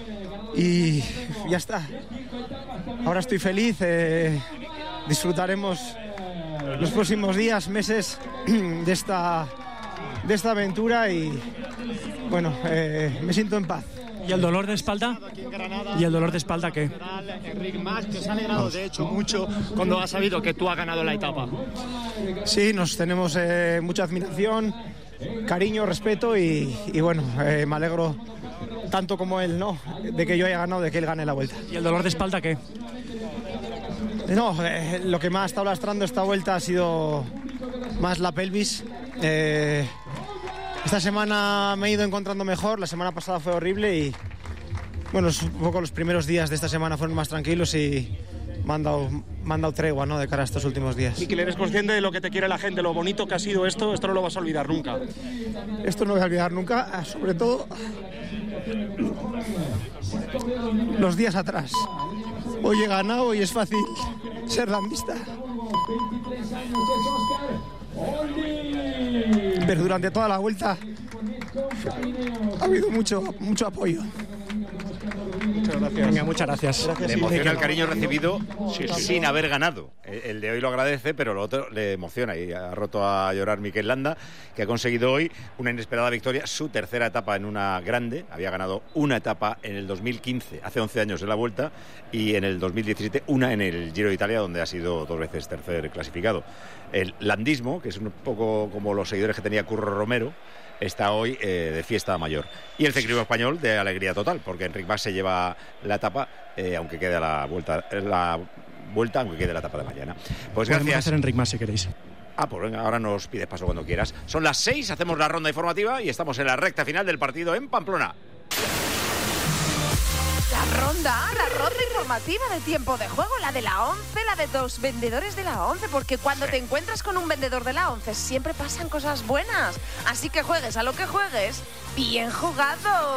y ya está. Ahora estoy feliz, eh, disfrutaremos los próximos días, meses de esta, de esta aventura y bueno, eh, me siento en paz. ¿Y el dolor de espalda? ¿Y el dolor de espalda qué? Enric Mas, que se ha alegrado de hecho mucho cuando ha sabido que tú has ganado la etapa. Sí, nos tenemos eh, mucha admiración, cariño, respeto y, y bueno, eh, me alegro tanto como él, ¿no? De que yo haya ganado, de que él gane la vuelta. ¿Y el dolor de espalda qué? No, eh, lo que más ha estado lastrando esta vuelta ha sido más la pelvis. Eh, esta semana me he ido encontrando mejor, la semana pasada fue horrible y bueno, es un poco los primeros días de esta semana fueron más tranquilos y me han dado, me han dado tregua, ¿no?, de cara a estos últimos días. Miquel, eres consciente de lo que te quiere la gente, lo bonito que ha sido esto, esto no lo vas a olvidar nunca. Esto no voy a olvidar nunca, sobre todo los días atrás. Hoy he ganado y es fácil ser landista. Pero durante toda la vuelta ha habido mucho, mucho apoyo. Muchas gracias. Venga, muchas gracias. Me emociona el cariño recibido sin haber ganado. El de hoy lo agradece, pero lo otro le emociona y ha roto a llorar Mikel Landa, que ha conseguido hoy una inesperada victoria, su tercera etapa en una grande. Había ganado una etapa en el dos mil quince, hace once años en la Vuelta, y en el dos mil diecisiete una en el Giro de Italia, donde ha sido dos veces tercer clasificado. El landismo, que es un poco como los seguidores que tenía Curro Romero, está hoy eh, de fiesta mayor. Y el ciclismo español de alegría total, porque Enric Mas se lleva la etapa, eh, aunque quede la vuelta, la vuelta, aunque quede la etapa de mañana. Pues Podemos gracias. hacer Enric Mas si queréis. Ah, pues venga, ahora nos pides paso cuando quieras. Son las seis, hacemos la ronda informativa y estamos en la recta final del partido en Pamplona. La ronda, la ronda informativa de tiempo de juego, la de la once, la de dos vendedores de la once, porque cuando te encuentras con un vendedor de la once siempre pasan cosas buenas. Así que juegues a lo que juegues, bien jugado.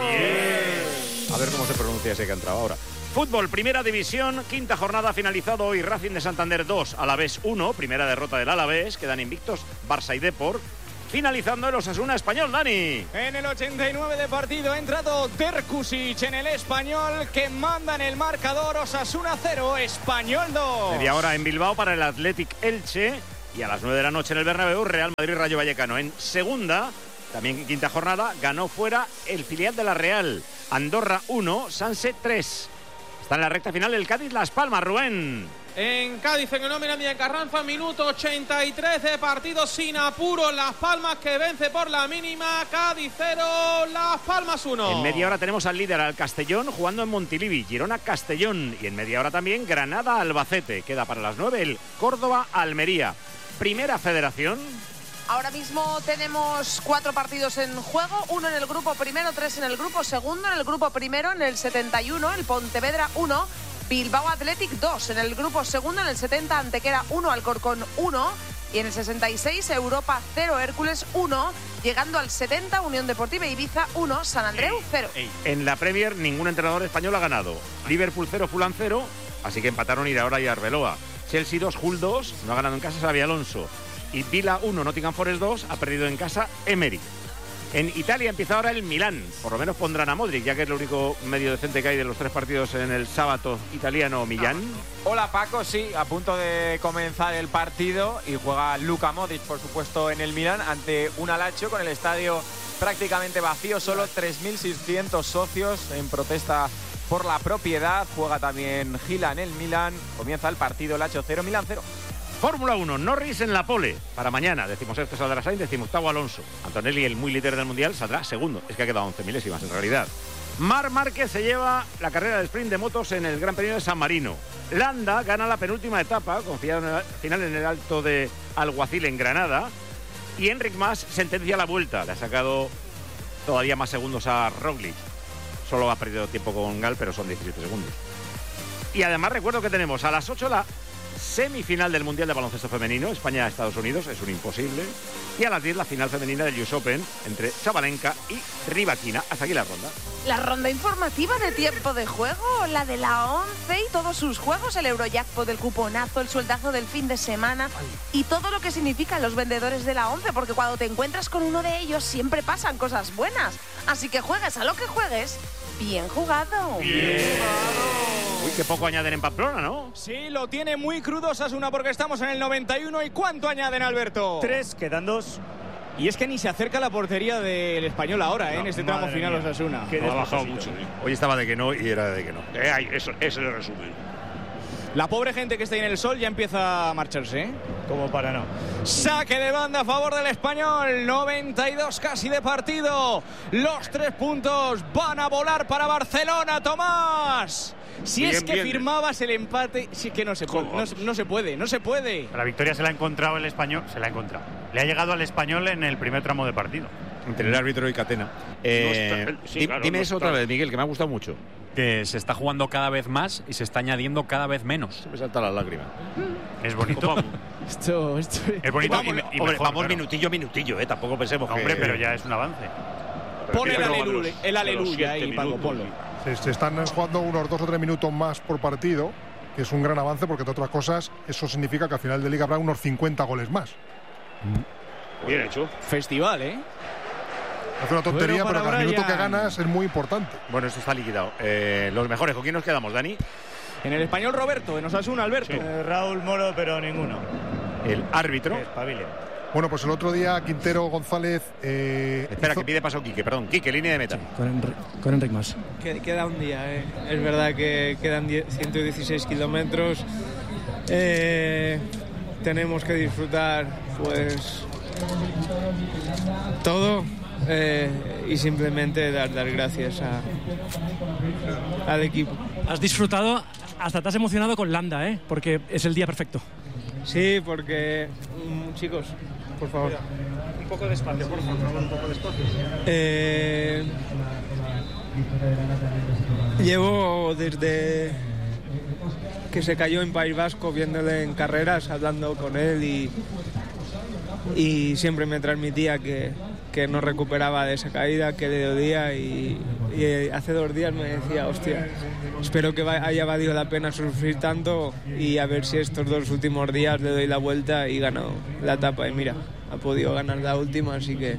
Bien. A ver cómo se pronuncia ese que ha entrado ahora. Fútbol, primera división, quinta jornada, finalizado hoy. Racing de Santander dos, Alavés uno, primera derrota del Alavés, quedan invictos Barça y Depor. Finalizando el Osasuna Español, Dani. En el ochenta y nueve de partido ha entrado Terkusic en el Español, que manda en el marcador. Osasuna cero, Español dos. Media hora en Bilbao para el Athletic Elche y a las nueve de la noche en el Bernabéu, Real Madrid Rayo Vallecano. En segunda, también en quinta jornada, ganó fuera el filial de la Real. Andorra uno, Sanse tres. Está en la recta final el Cádiz Las Palmas, Rubén. En Cádiz, en el Nómina de Carranza, minuto ochenta y tres de partido sin apuro. Las Palmas que vence por la mínima. Cádiz cero, Las Palmas uno. En media hora tenemos al líder, al Castellón, jugando en Montilivi. Girona Castellón. Y en media hora también Granada Albacete. Queda para las nueve el Córdoba Almería. Primera Federación. Ahora mismo tenemos cuatro partidos en juego, uno en el grupo primero, tres en el grupo segundo. En el grupo primero, en el setenta y uno, el Pontevedra uno, Bilbao Athletic dos. En el grupo segundo, en el setenta, Antequera uno, Alcorcón uno. Y en el sesenta y seis, Europa cero, Hércules uno. Llegando al setenta, Unión Deportiva Ibiza uno, San Andreu cero. En la Premier, ningún entrenador español ha ganado. Liverpool cero, Fulham cero. Así que empataron Iraola y Arbeloa. Chelsea dos, Hull dos. No ha ganado en casa Xabi Alonso. Y Vila uno, Nottingham Forest dos, ha perdido en casa Emery. En Italia empieza ahora el Milán, por lo menos pondrán a Modric, ya que es el único medio decente que hay de los tres partidos en el sábado italiano Millán. Hola Paco, sí, a punto de comenzar el partido y juega Luka Modric, por supuesto, en el Milán ante un Lazio con el estadio prácticamente vacío, solo tres mil seiscientos socios en protesta por la propiedad. Juega también Gila en el Milán, comienza el partido, Lazio cero, Milán cero. Fórmula uno, Norris en la pole. Para mañana, decimosexto saldrá Sainz, decimoctavo Alonso. Antonelli, el muy líder del Mundial, saldrá segundo. Es que ha quedado once milésimas en realidad. Marc Márquez se lleva la carrera de sprint de motos en el Gran Premio de San Marino. Landa gana la penúltima etapa, confiado en el final en el Alto de Alguacil en Granada. Y Enric Mas sentencia la vuelta. Le ha sacado todavía más segundos a Roglic. Solo ha perdido tiempo con Gal, pero son diecisiete segundos. Y además recuerdo que tenemos a las ocho la semifinal del Mundial de Baloncesto Femenino, España-Estados Unidos, es un imposible. Y a las diez la final femenina del U S Open entre Sabalenka y Rybakina. Hasta aquí la ronda. La ronda informativa de tiempo de juego, la de la once y todos sus juegos, el Eurojackpot, el cuponazo, el sueldazo del fin de semana y todo lo que significan los vendedores de la once, porque cuando te encuentras con uno de ellos siempre pasan cosas buenas. Así que juegues a lo que juegues, bien jugado. Bien. Uy, qué poco añaden en Pamplona, ¿no? Sí, lo tiene muy crudo Osasuna porque estamos en el noventa y uno. ¿Y cuánto añaden, Alberto? Tres, quedan dos. Y es que ni se acerca la portería del Español ahora, ¿eh? No, en este tramo final mía. Osasuna. Ha bajado mucho. ¿eh? Hoy estaba de que no y era de que no. Eh, ay, eso, ese es el resumen. La pobre gente que está ahí en el sol ya empieza a marcharse, ¿eh? Como para no. Saque de banda a favor del Español. noventa y dos casi de partido. Los tres puntos van a volar para Barcelona, Tomás. Si bien, es que bien. firmabas el empate, sí que no se puede, no, no se puede, no se puede. La victoria se la ha encontrado el Español, se la ha encontrado. Le ha llegado al Español en el primer tramo de partido. Entre el árbitro y Catena. Eh, no está, sí, di, claro, dime no eso está. otra vez, Miguel, que me ha gustado mucho. Que se está jugando cada vez más y se está añadiendo cada vez menos. Se me salta la lágrima. Es bonito. esto, esto es bonito vamos, y, y hombre, mejor, vamos claro. minutillo, minutillo, eh. Tampoco pensemos no, que... Hombre, pero ya es un avance. Pon el aleluya, el aleluya ahí, Paco, ponlo. Se, se están jugando unos dos o tres minutos más por partido, que es un gran avance, porque entre otras cosas, eso significa que al final de liga habrá unos cincuenta goles más. Bien hecho. Festival, ¿eh? Es una tontería, bueno, pero cada Brian. minuto que ganas es muy importante. Bueno, esto está liquidado. Eh, los mejores, ¿con quién nos quedamos, Dani? En el Español, Roberto, en Osasuna, Alberto. Sí. Eh, Raúl Moro, pero ninguno. El árbitro. Bueno, pues el otro día Quintero González. Eh, Espera, hizo... que pide paso Quique, perdón. Quique, línea de meta. Sí, con, Enri con Enric Mas. Queda un día, eh. Es verdad que quedan ciento dieciséis kilómetros. Eh, tenemos que disfrutar, pues, todo eh, y simplemente dar, dar gracias a, al equipo. Has disfrutado, hasta te has emocionado con Landa, ¿eh? Porque es el día perfecto. Sí, porque, mm, chicos, por favor. Un poco de espacio, por favor, un poco de espacio. Eh, llevo desde que se cayó en País Vasco viéndole en carreras, hablando con él y, y siempre me transmitía que, que no recuperaba de esa caída, que le dolía y, y hace dos días me decía, hostia, espero que haya valido la pena sufrir tanto y a ver si estos dos últimos días le doy la vuelta y gano la etapa. Y mira, ha podido ganar la última, así que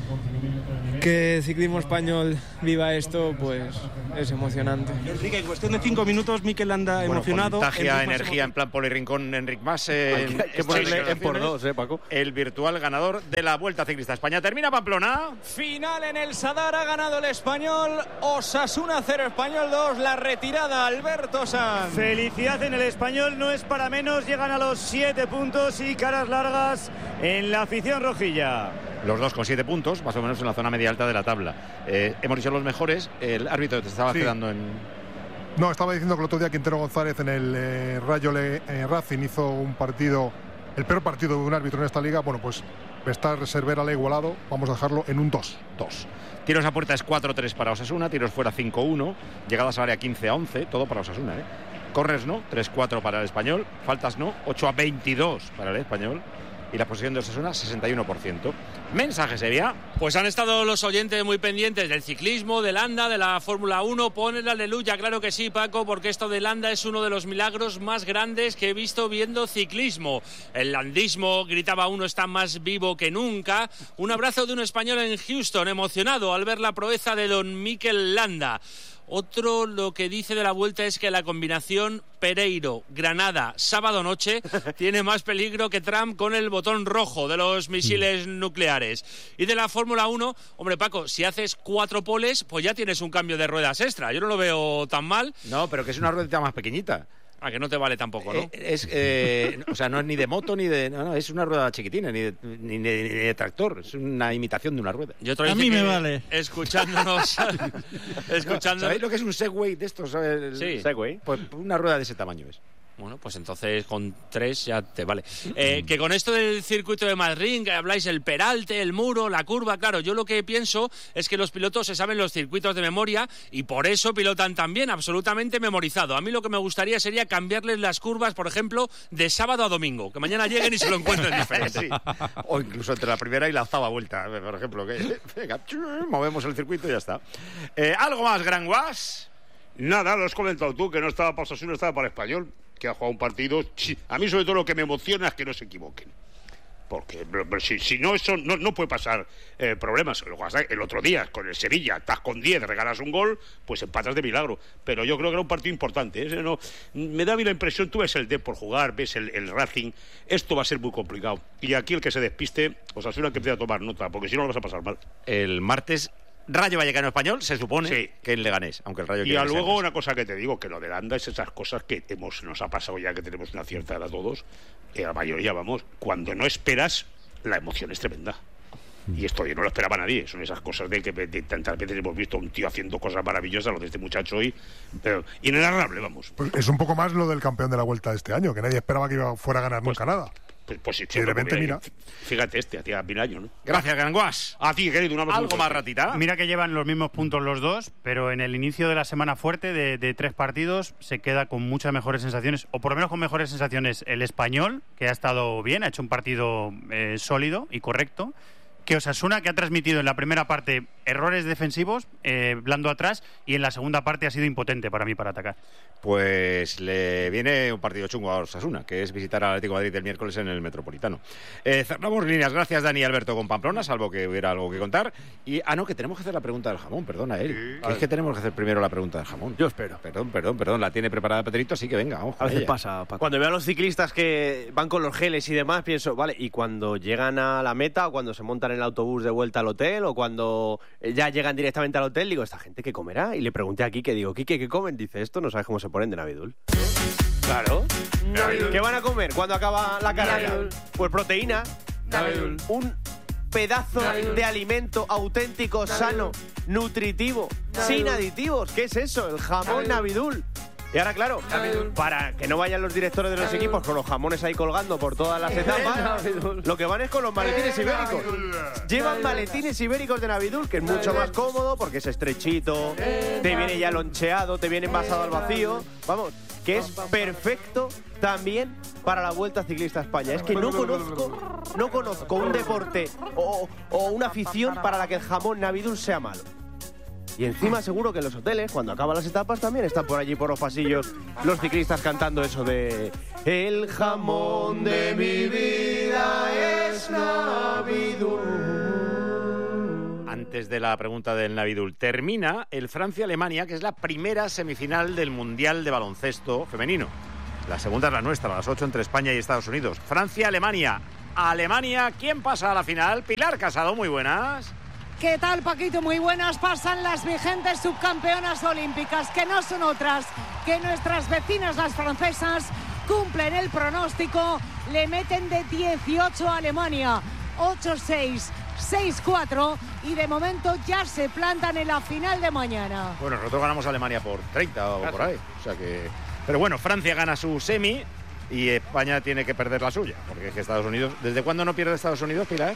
que Ciclismo Español viva esto, pues es emocionante. Enrique, en cuestión de cinco minutos, Mikel Landa bueno, emocionado. Contagia energía en plan Poli Rincón, Enric Mas. Eh, hay que, hay que ponerle en por dos, eh, Paco. El virtual ganador de la Vuelta Ciclista España. Termina Pamplona. Final en el Sadar, ha ganado el Español. Osasuna cero, Español dos. La retirada, Alberto Sanz. Felicidad en el Español, no es para menos. Llegan a los siete puntos y caras largas en la afición rojilla. Los dos con siete puntos, más o menos en la zona media alta de la tabla. Eh, hemos dicho los mejores. El árbitro te estaba sí. quedando en... No, estaba diciendo que el otro día Quintero González en el eh, Rayo Le, eh, Racing hizo un partido, el peor partido de un árbitro en esta liga. Bueno, pues está Cervera le igualado. Vamos a dejarlo en un dos. dos. Tiros a puerta es cuatro tres para Osasuna, tiros fuera cinco uno, llegadas al área quince a once, todo para Osasuna, ¿eh? Corners no, tres cuatro para el Español, faltas no, ocho a veintidós para el Español. Y la posesión de Osasuna, sesenta y uno por ciento. ¿Mensaje sería? Pues han estado los oyentes muy pendientes del ciclismo, de Landa, de la Fórmula uno. Ponen la aleluya, claro que sí, Paco, porque esto de Landa es uno de los milagros más grandes que he visto viendo ciclismo. El landismo, gritaba uno, está más vivo que nunca. Un abrazo de un español en Houston, emocionado al ver la proeza de don Mikel Landa. Otro lo que dice de la Vuelta es que la combinación Pereiro-Granada sábado noche tiene más peligro que Trump con el botón rojo de los misiles nucleares. Y de la Fórmula uno, hombre Paco, si haces cuatro poles, pues ya tienes un cambio de ruedas extra. Yo no lo veo tan mal. No, pero que es una ruedita más pequeñita. Ah, que no te vale tampoco, ¿no? Eh, es, eh, o sea, no es ni de moto ni de... No, no, es una rueda chiquitina, ni de, ni, de, ni de tractor. Es una imitación de una rueda. Y otro a mí me vale. Escuchándonos... escuchándonos... ¿Sabéis lo que es un Segway de estos? El, sí. Segway. Pues una rueda de ese tamaño es. Bueno, pues entonces con tres ya te vale. Eh, que con esto del circuito de Madrid, que habláis el peralte, el muro, la curva, claro, yo lo que pienso es que los pilotos se saben los circuitos de memoria y por eso pilotan tan bien, absolutamente memorizado. A mí lo que me gustaría sería cambiarles las curvas, por ejemplo, de sábado a domingo, que mañana lleguen y se lo encuentren diferente. Sí. O incluso entre la primera y la octava vuelta, por ejemplo, que venga, movemos el circuito y ya está. Eh, ¿Algo más, Gran Guas? Nada, lo has comentado tú, que no estaba para Osasuna, estaba para el Español, que ha jugado un partido. A mí sobre todo lo que me emociona es que no se equivoquen. Porque si, si no, eso no, no puede pasar eh, problemas. El otro día, con el Sevilla, estás con diez, regalas un gol, pues empatas de milagro. Pero yo creo que era un partido importante. ¿eh? No, me da a mí la impresión, tú ves el D por jugar, ves el, el Racing, esto va a ser muy complicado. Y aquí el que se despiste, Osasuna que empiece a tomar nota, porque si no lo vas a pasar mal. El martes... Rayo Vallecano Español, se supone sí. que el Leganés, aunque el Rayo... Y a luego una cosa que te digo, que lo de Landa es esas cosas que hemos, nos ha pasado ya, que tenemos una cierta edad todos, eh, la mayoría, vamos, cuando no esperas, la emoción es tremenda. Y esto yo no lo esperaba nadie, son esas cosas de que de, de, tantas veces hemos visto a un tío haciendo cosas maravillosas, lo de este muchacho hoy, pero inenarrable, vamos. Pues es un poco más lo del campeón de la Vuelta de este año, que nadie esperaba que iba fuera a ganar pues, nunca nada. Pues, pues sí, y de repente, mira. Fíjate este, a ti, a Miraño, ¿no? Gracias, Granguas. A ti, querido, una ¿Algo más, ratita? Mira que llevan los mismos puntos los dos, pero en el inicio de la semana fuerte de, de tres partidos se queda con muchas mejores sensaciones, o por lo menos con mejores sensaciones el Español, que ha estado bien, ha hecho un partido eh, sólido y correcto, que Osasuna, que ha transmitido en la primera parte errores defensivos, eh, blando atrás, y en la segunda parte ha sido impotente para mí para atacar. Pues le viene un partido chungo a Osasuna, que es visitar al Atlético de Madrid el miércoles en el Metropolitano. Eh, cerramos líneas. Gracias, Dani y Alberto, con Pamplona, salvo que hubiera algo que contar. Y, ah, no, que tenemos que hacer la pregunta del jamón, perdona, Eric. Sí. Que es que tenemos que hacer primero la pregunta del jamón. Yo espero. Perdón, perdón, perdón, la tiene preparada Pedrito, así que venga, vamos. A veces pasa, Paco. Cuando veo a los ciclistas que van con los geles y demás, pienso, vale, y cuando llegan a la meta, o cuando se montan en el autobús de vuelta al hotel, o cuando ya llegan directamente al hotel, digo, ¿esta gente qué comerá? Y le pregunté a Quique, digo, Quique, ¿qué comen? Dice, esto no sabes cómo se ponen de Navidul. Claro. Navidul. ¿Qué van a comer cuando acaba la carrera? Navidul. Pues proteína. Navidul. Un pedazo Navidul. de alimento auténtico, Navidul. sano, nutritivo, Navidul. sin aditivos. ¿Qué es eso? El jamón Navidul. Navidul. Y ahora, claro, Navidul. para que no vayan los directores de los Navidul. equipos con los jamones ahí colgando por todas las etapas, lo que van es con los maletines ibéricos. Llevan maletines ibéricos de Navidul, que es mucho más cómodo porque es estrechito, te viene ya loncheado, te viene envasado al vacío. Vamos, que es perfecto también para la Vuelta Ciclista a España. Es que no conozco, no conozco un deporte o, o una afición para la que el jamón Navidul sea malo. Y encima seguro que en los hoteles, cuando acaban las etapas, también están por allí, por los pasillos, los ciclistas cantando eso de el jamón de mi vida es Navidul. Antes de la pregunta del Navidul, termina el Francia-Alemania, que es la primera semifinal del Mundial de Baloncesto Femenino. La segunda es la nuestra, a las ocho entre España y Estados Unidos. Francia-Alemania. Alemania, ¿quién pasa a la final? Pilar Casado, muy buenas. ¿Qué tal, Paquito? Muy buenas. Pasan las vigentes subcampeonas olímpicas, que no son otras que nuestras vecinas, las francesas. Cumplen el pronóstico, le meten de dieciocho a Alemania, ocho seis, seis cuatro, y de momento ya se plantan en la final de mañana. Bueno, nosotros ganamos a Alemania por treinta o por ahí, o sea que... Pero bueno, Francia gana su semi y España tiene que perder la suya, porque es que Estados Unidos... ¿Desde cuándo no pierde Estados Unidos, Pilar?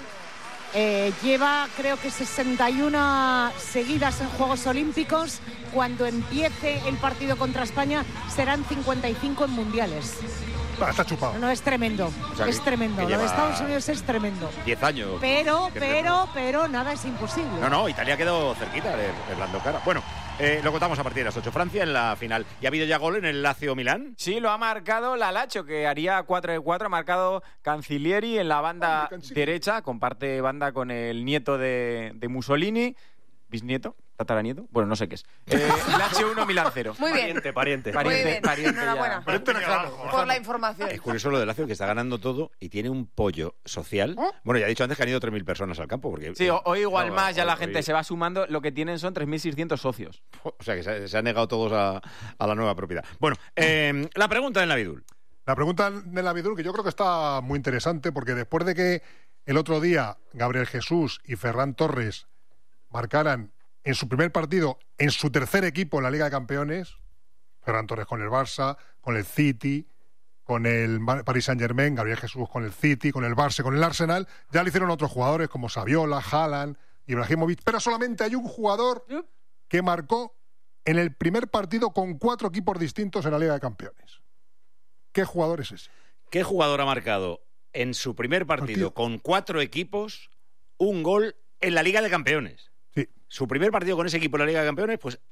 Eh, lleva creo que sesenta y una seguidas en Juegos Olímpicos. Cuando empiece el partido contra España serán cincuenta y cinco en mundiales. Ah, está chupado. No, es tremendo, o sea, es que, tremendo. Que Lo de Estados Unidos es tremendo. diez años. Pero, pero, pero nada es imposible. No, no, Italia quedó cerquita de Lando Cara. Bueno, eh, lo contamos a partir de las ocho. Francia en la final. ¿Y ha habido ya gol en el Lazio-Milán? Sí, lo ha marcado la Lazio, que haría cuatro de cuatro. Ha marcado Canzilieri en la banda derecha. Comparte banda con el nieto de, de Mussolini. ¿Bisnieto? ¿Tataranieto? Bueno, no sé qué es. Eh, Lazio uno, Milán cero. Muy bien. Pariente, pariente. Pariente, Muy bien. pariente. Enhorabuena. Pariente lejano. Por la información. Es curioso lo de Lazio, que está ganando todo y tiene un pollo social. ¿Eh? Bueno, ya he dicho antes que han ido tres mil personas al campo. Porque, sí, hoy igual no, más, ya hoy, la gente hoy. se va sumando. Lo que tienen son tres mil seiscientos socios. O sea, que se, se han negado todos a, a la nueva propiedad. Bueno, eh, la pregunta del Navidul. La pregunta del Navidul, que yo creo que está muy interesante, porque después de que el otro día Gabriel Jesús y Ferran Torres marcaran en su primer partido, en su tercer equipo en la Liga de Campeones, Ferran Torres con el Barça, con el City, con el Paris Saint-Germain, Gabriel Jesús con el City, con el Barça, con el Arsenal, ya lo hicieron otros jugadores como Saviola, Haaland, Ibrahimovic, pero solamente hay un jugador que marcó en el primer partido con cuatro equipos distintos en la Liga de Campeones. ¿Qué jugador es ese? ¿Qué jugador ha marcado en su primer partido, partido. con cuatro equipos un gol en la Liga de Campeones? Sí. Su primer partido con ese equipo en la Liga de Campeones, pues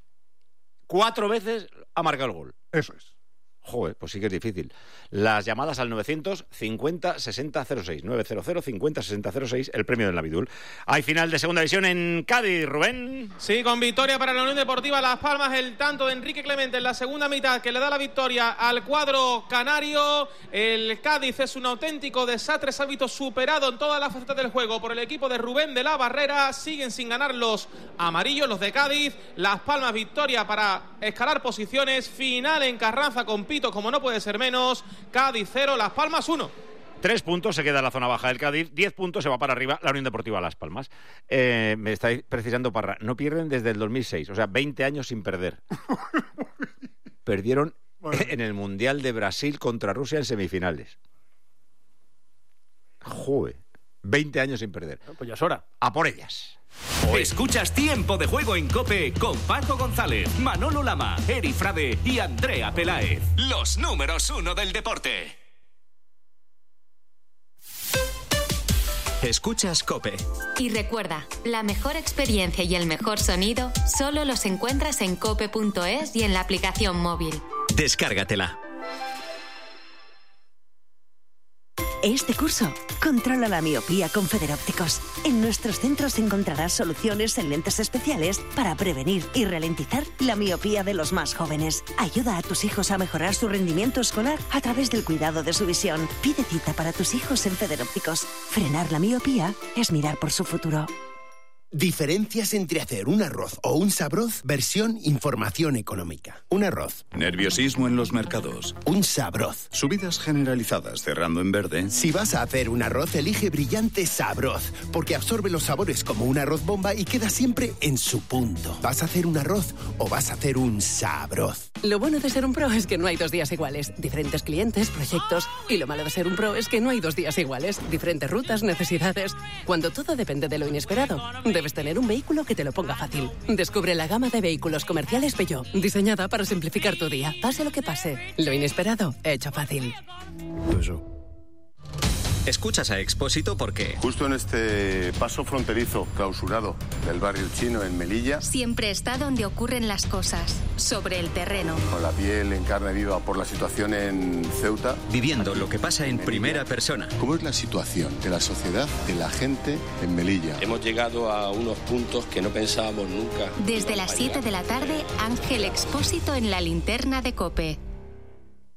cuatro veces ha marcado el gol. Eso es. Joder, pues sí que es difícil. Las llamadas al novecientos cincuenta sesenta cero seis. novecientos cincuenta sesenta cero seis, el premio del Navidul. Hay final de segunda división en Cádiz, Rubén. Sí, con victoria para la Unión Deportiva Las Palmas, el tanto de Enrique Clemente en la segunda mitad que le da la victoria al cuadro canario. El Cádiz es un auténtico desastre, se ha visto superado en todas las facetas del juego por el equipo de Rubén de la Barrera. Siguen sin ganar los amarillos, los de Cádiz. Las Palmas, victoria para escalar posiciones. Final en Carranza con Pito, como no puede ser menos. Cádiz cero, Las Palmas uno. Tres puntos se queda en la zona baja del Cádiz, diez puntos se va para arriba la Unión Deportiva Las Palmas. Eh, me estáis precisando, Parra, no pierden desde el dos mil seis, o sea, veinte años sin perder. Perdieron bueno. en el Mundial de Brasil contra Rusia en semifinales. Joder, veinte años sin perder. Pues ya es hora. A por ellas. Hoy. Escuchas Tiempo de Juego en COPE con Paco González, Manolo Lama, Eri Frade y Andrea Peláez. Los números uno del deporte. Escuchas COPE. Y recuerda, la mejor experiencia y el mejor sonido solo los encuentras en cope punto es y en la aplicación móvil. Descárgatela. Este curso, controla la miopía con Federópticos. En nuestros centros encontrarás soluciones en lentes especiales para prevenir y ralentizar la miopía de los más jóvenes. Ayuda a tus hijos a mejorar su rendimiento escolar a través del cuidado de su visión. Pide cita para tus hijos en Federópticos. Frenar la miopía es mirar por su futuro. Diferencias entre hacer un arroz o un sabroz, versión información económica. Un arroz. Nerviosismo en los mercados. Un sabroz. Subidas generalizadas cerrando en verde. Si vas a hacer un arroz, elige Brillante Sabroz, porque absorbe los sabores como un arroz bomba y queda siempre en su punto. ¿Vas a hacer un arroz o vas a hacer un sabroz? Lo bueno de ser un pro es que no hay dos días iguales. Diferentes clientes, proyectos. Y lo malo de ser un pro es que no hay dos días iguales. Diferentes rutas, necesidades. Cuando todo depende de lo inesperado, debes tener un vehículo que te lo ponga fácil. Descubre la gama de vehículos comerciales Peugeot, diseñada para simplificar tu día. Pase lo que pase, lo inesperado, hecho fácil. Escuchas a Expósito porque... Justo en este paso fronterizo clausurado del barrio chino en Melilla... Siempre está donde ocurren las cosas, sobre el terreno. Con la piel en carne viva por la situación en Ceuta... Viviendo lo que pasa en primera persona. ¿Cómo es la situación de la sociedad, de la gente en Melilla? Hemos llegado a unos puntos que no pensábamos nunca. Desde las siete de la tarde, Ángel Expósito en la linterna de COPE.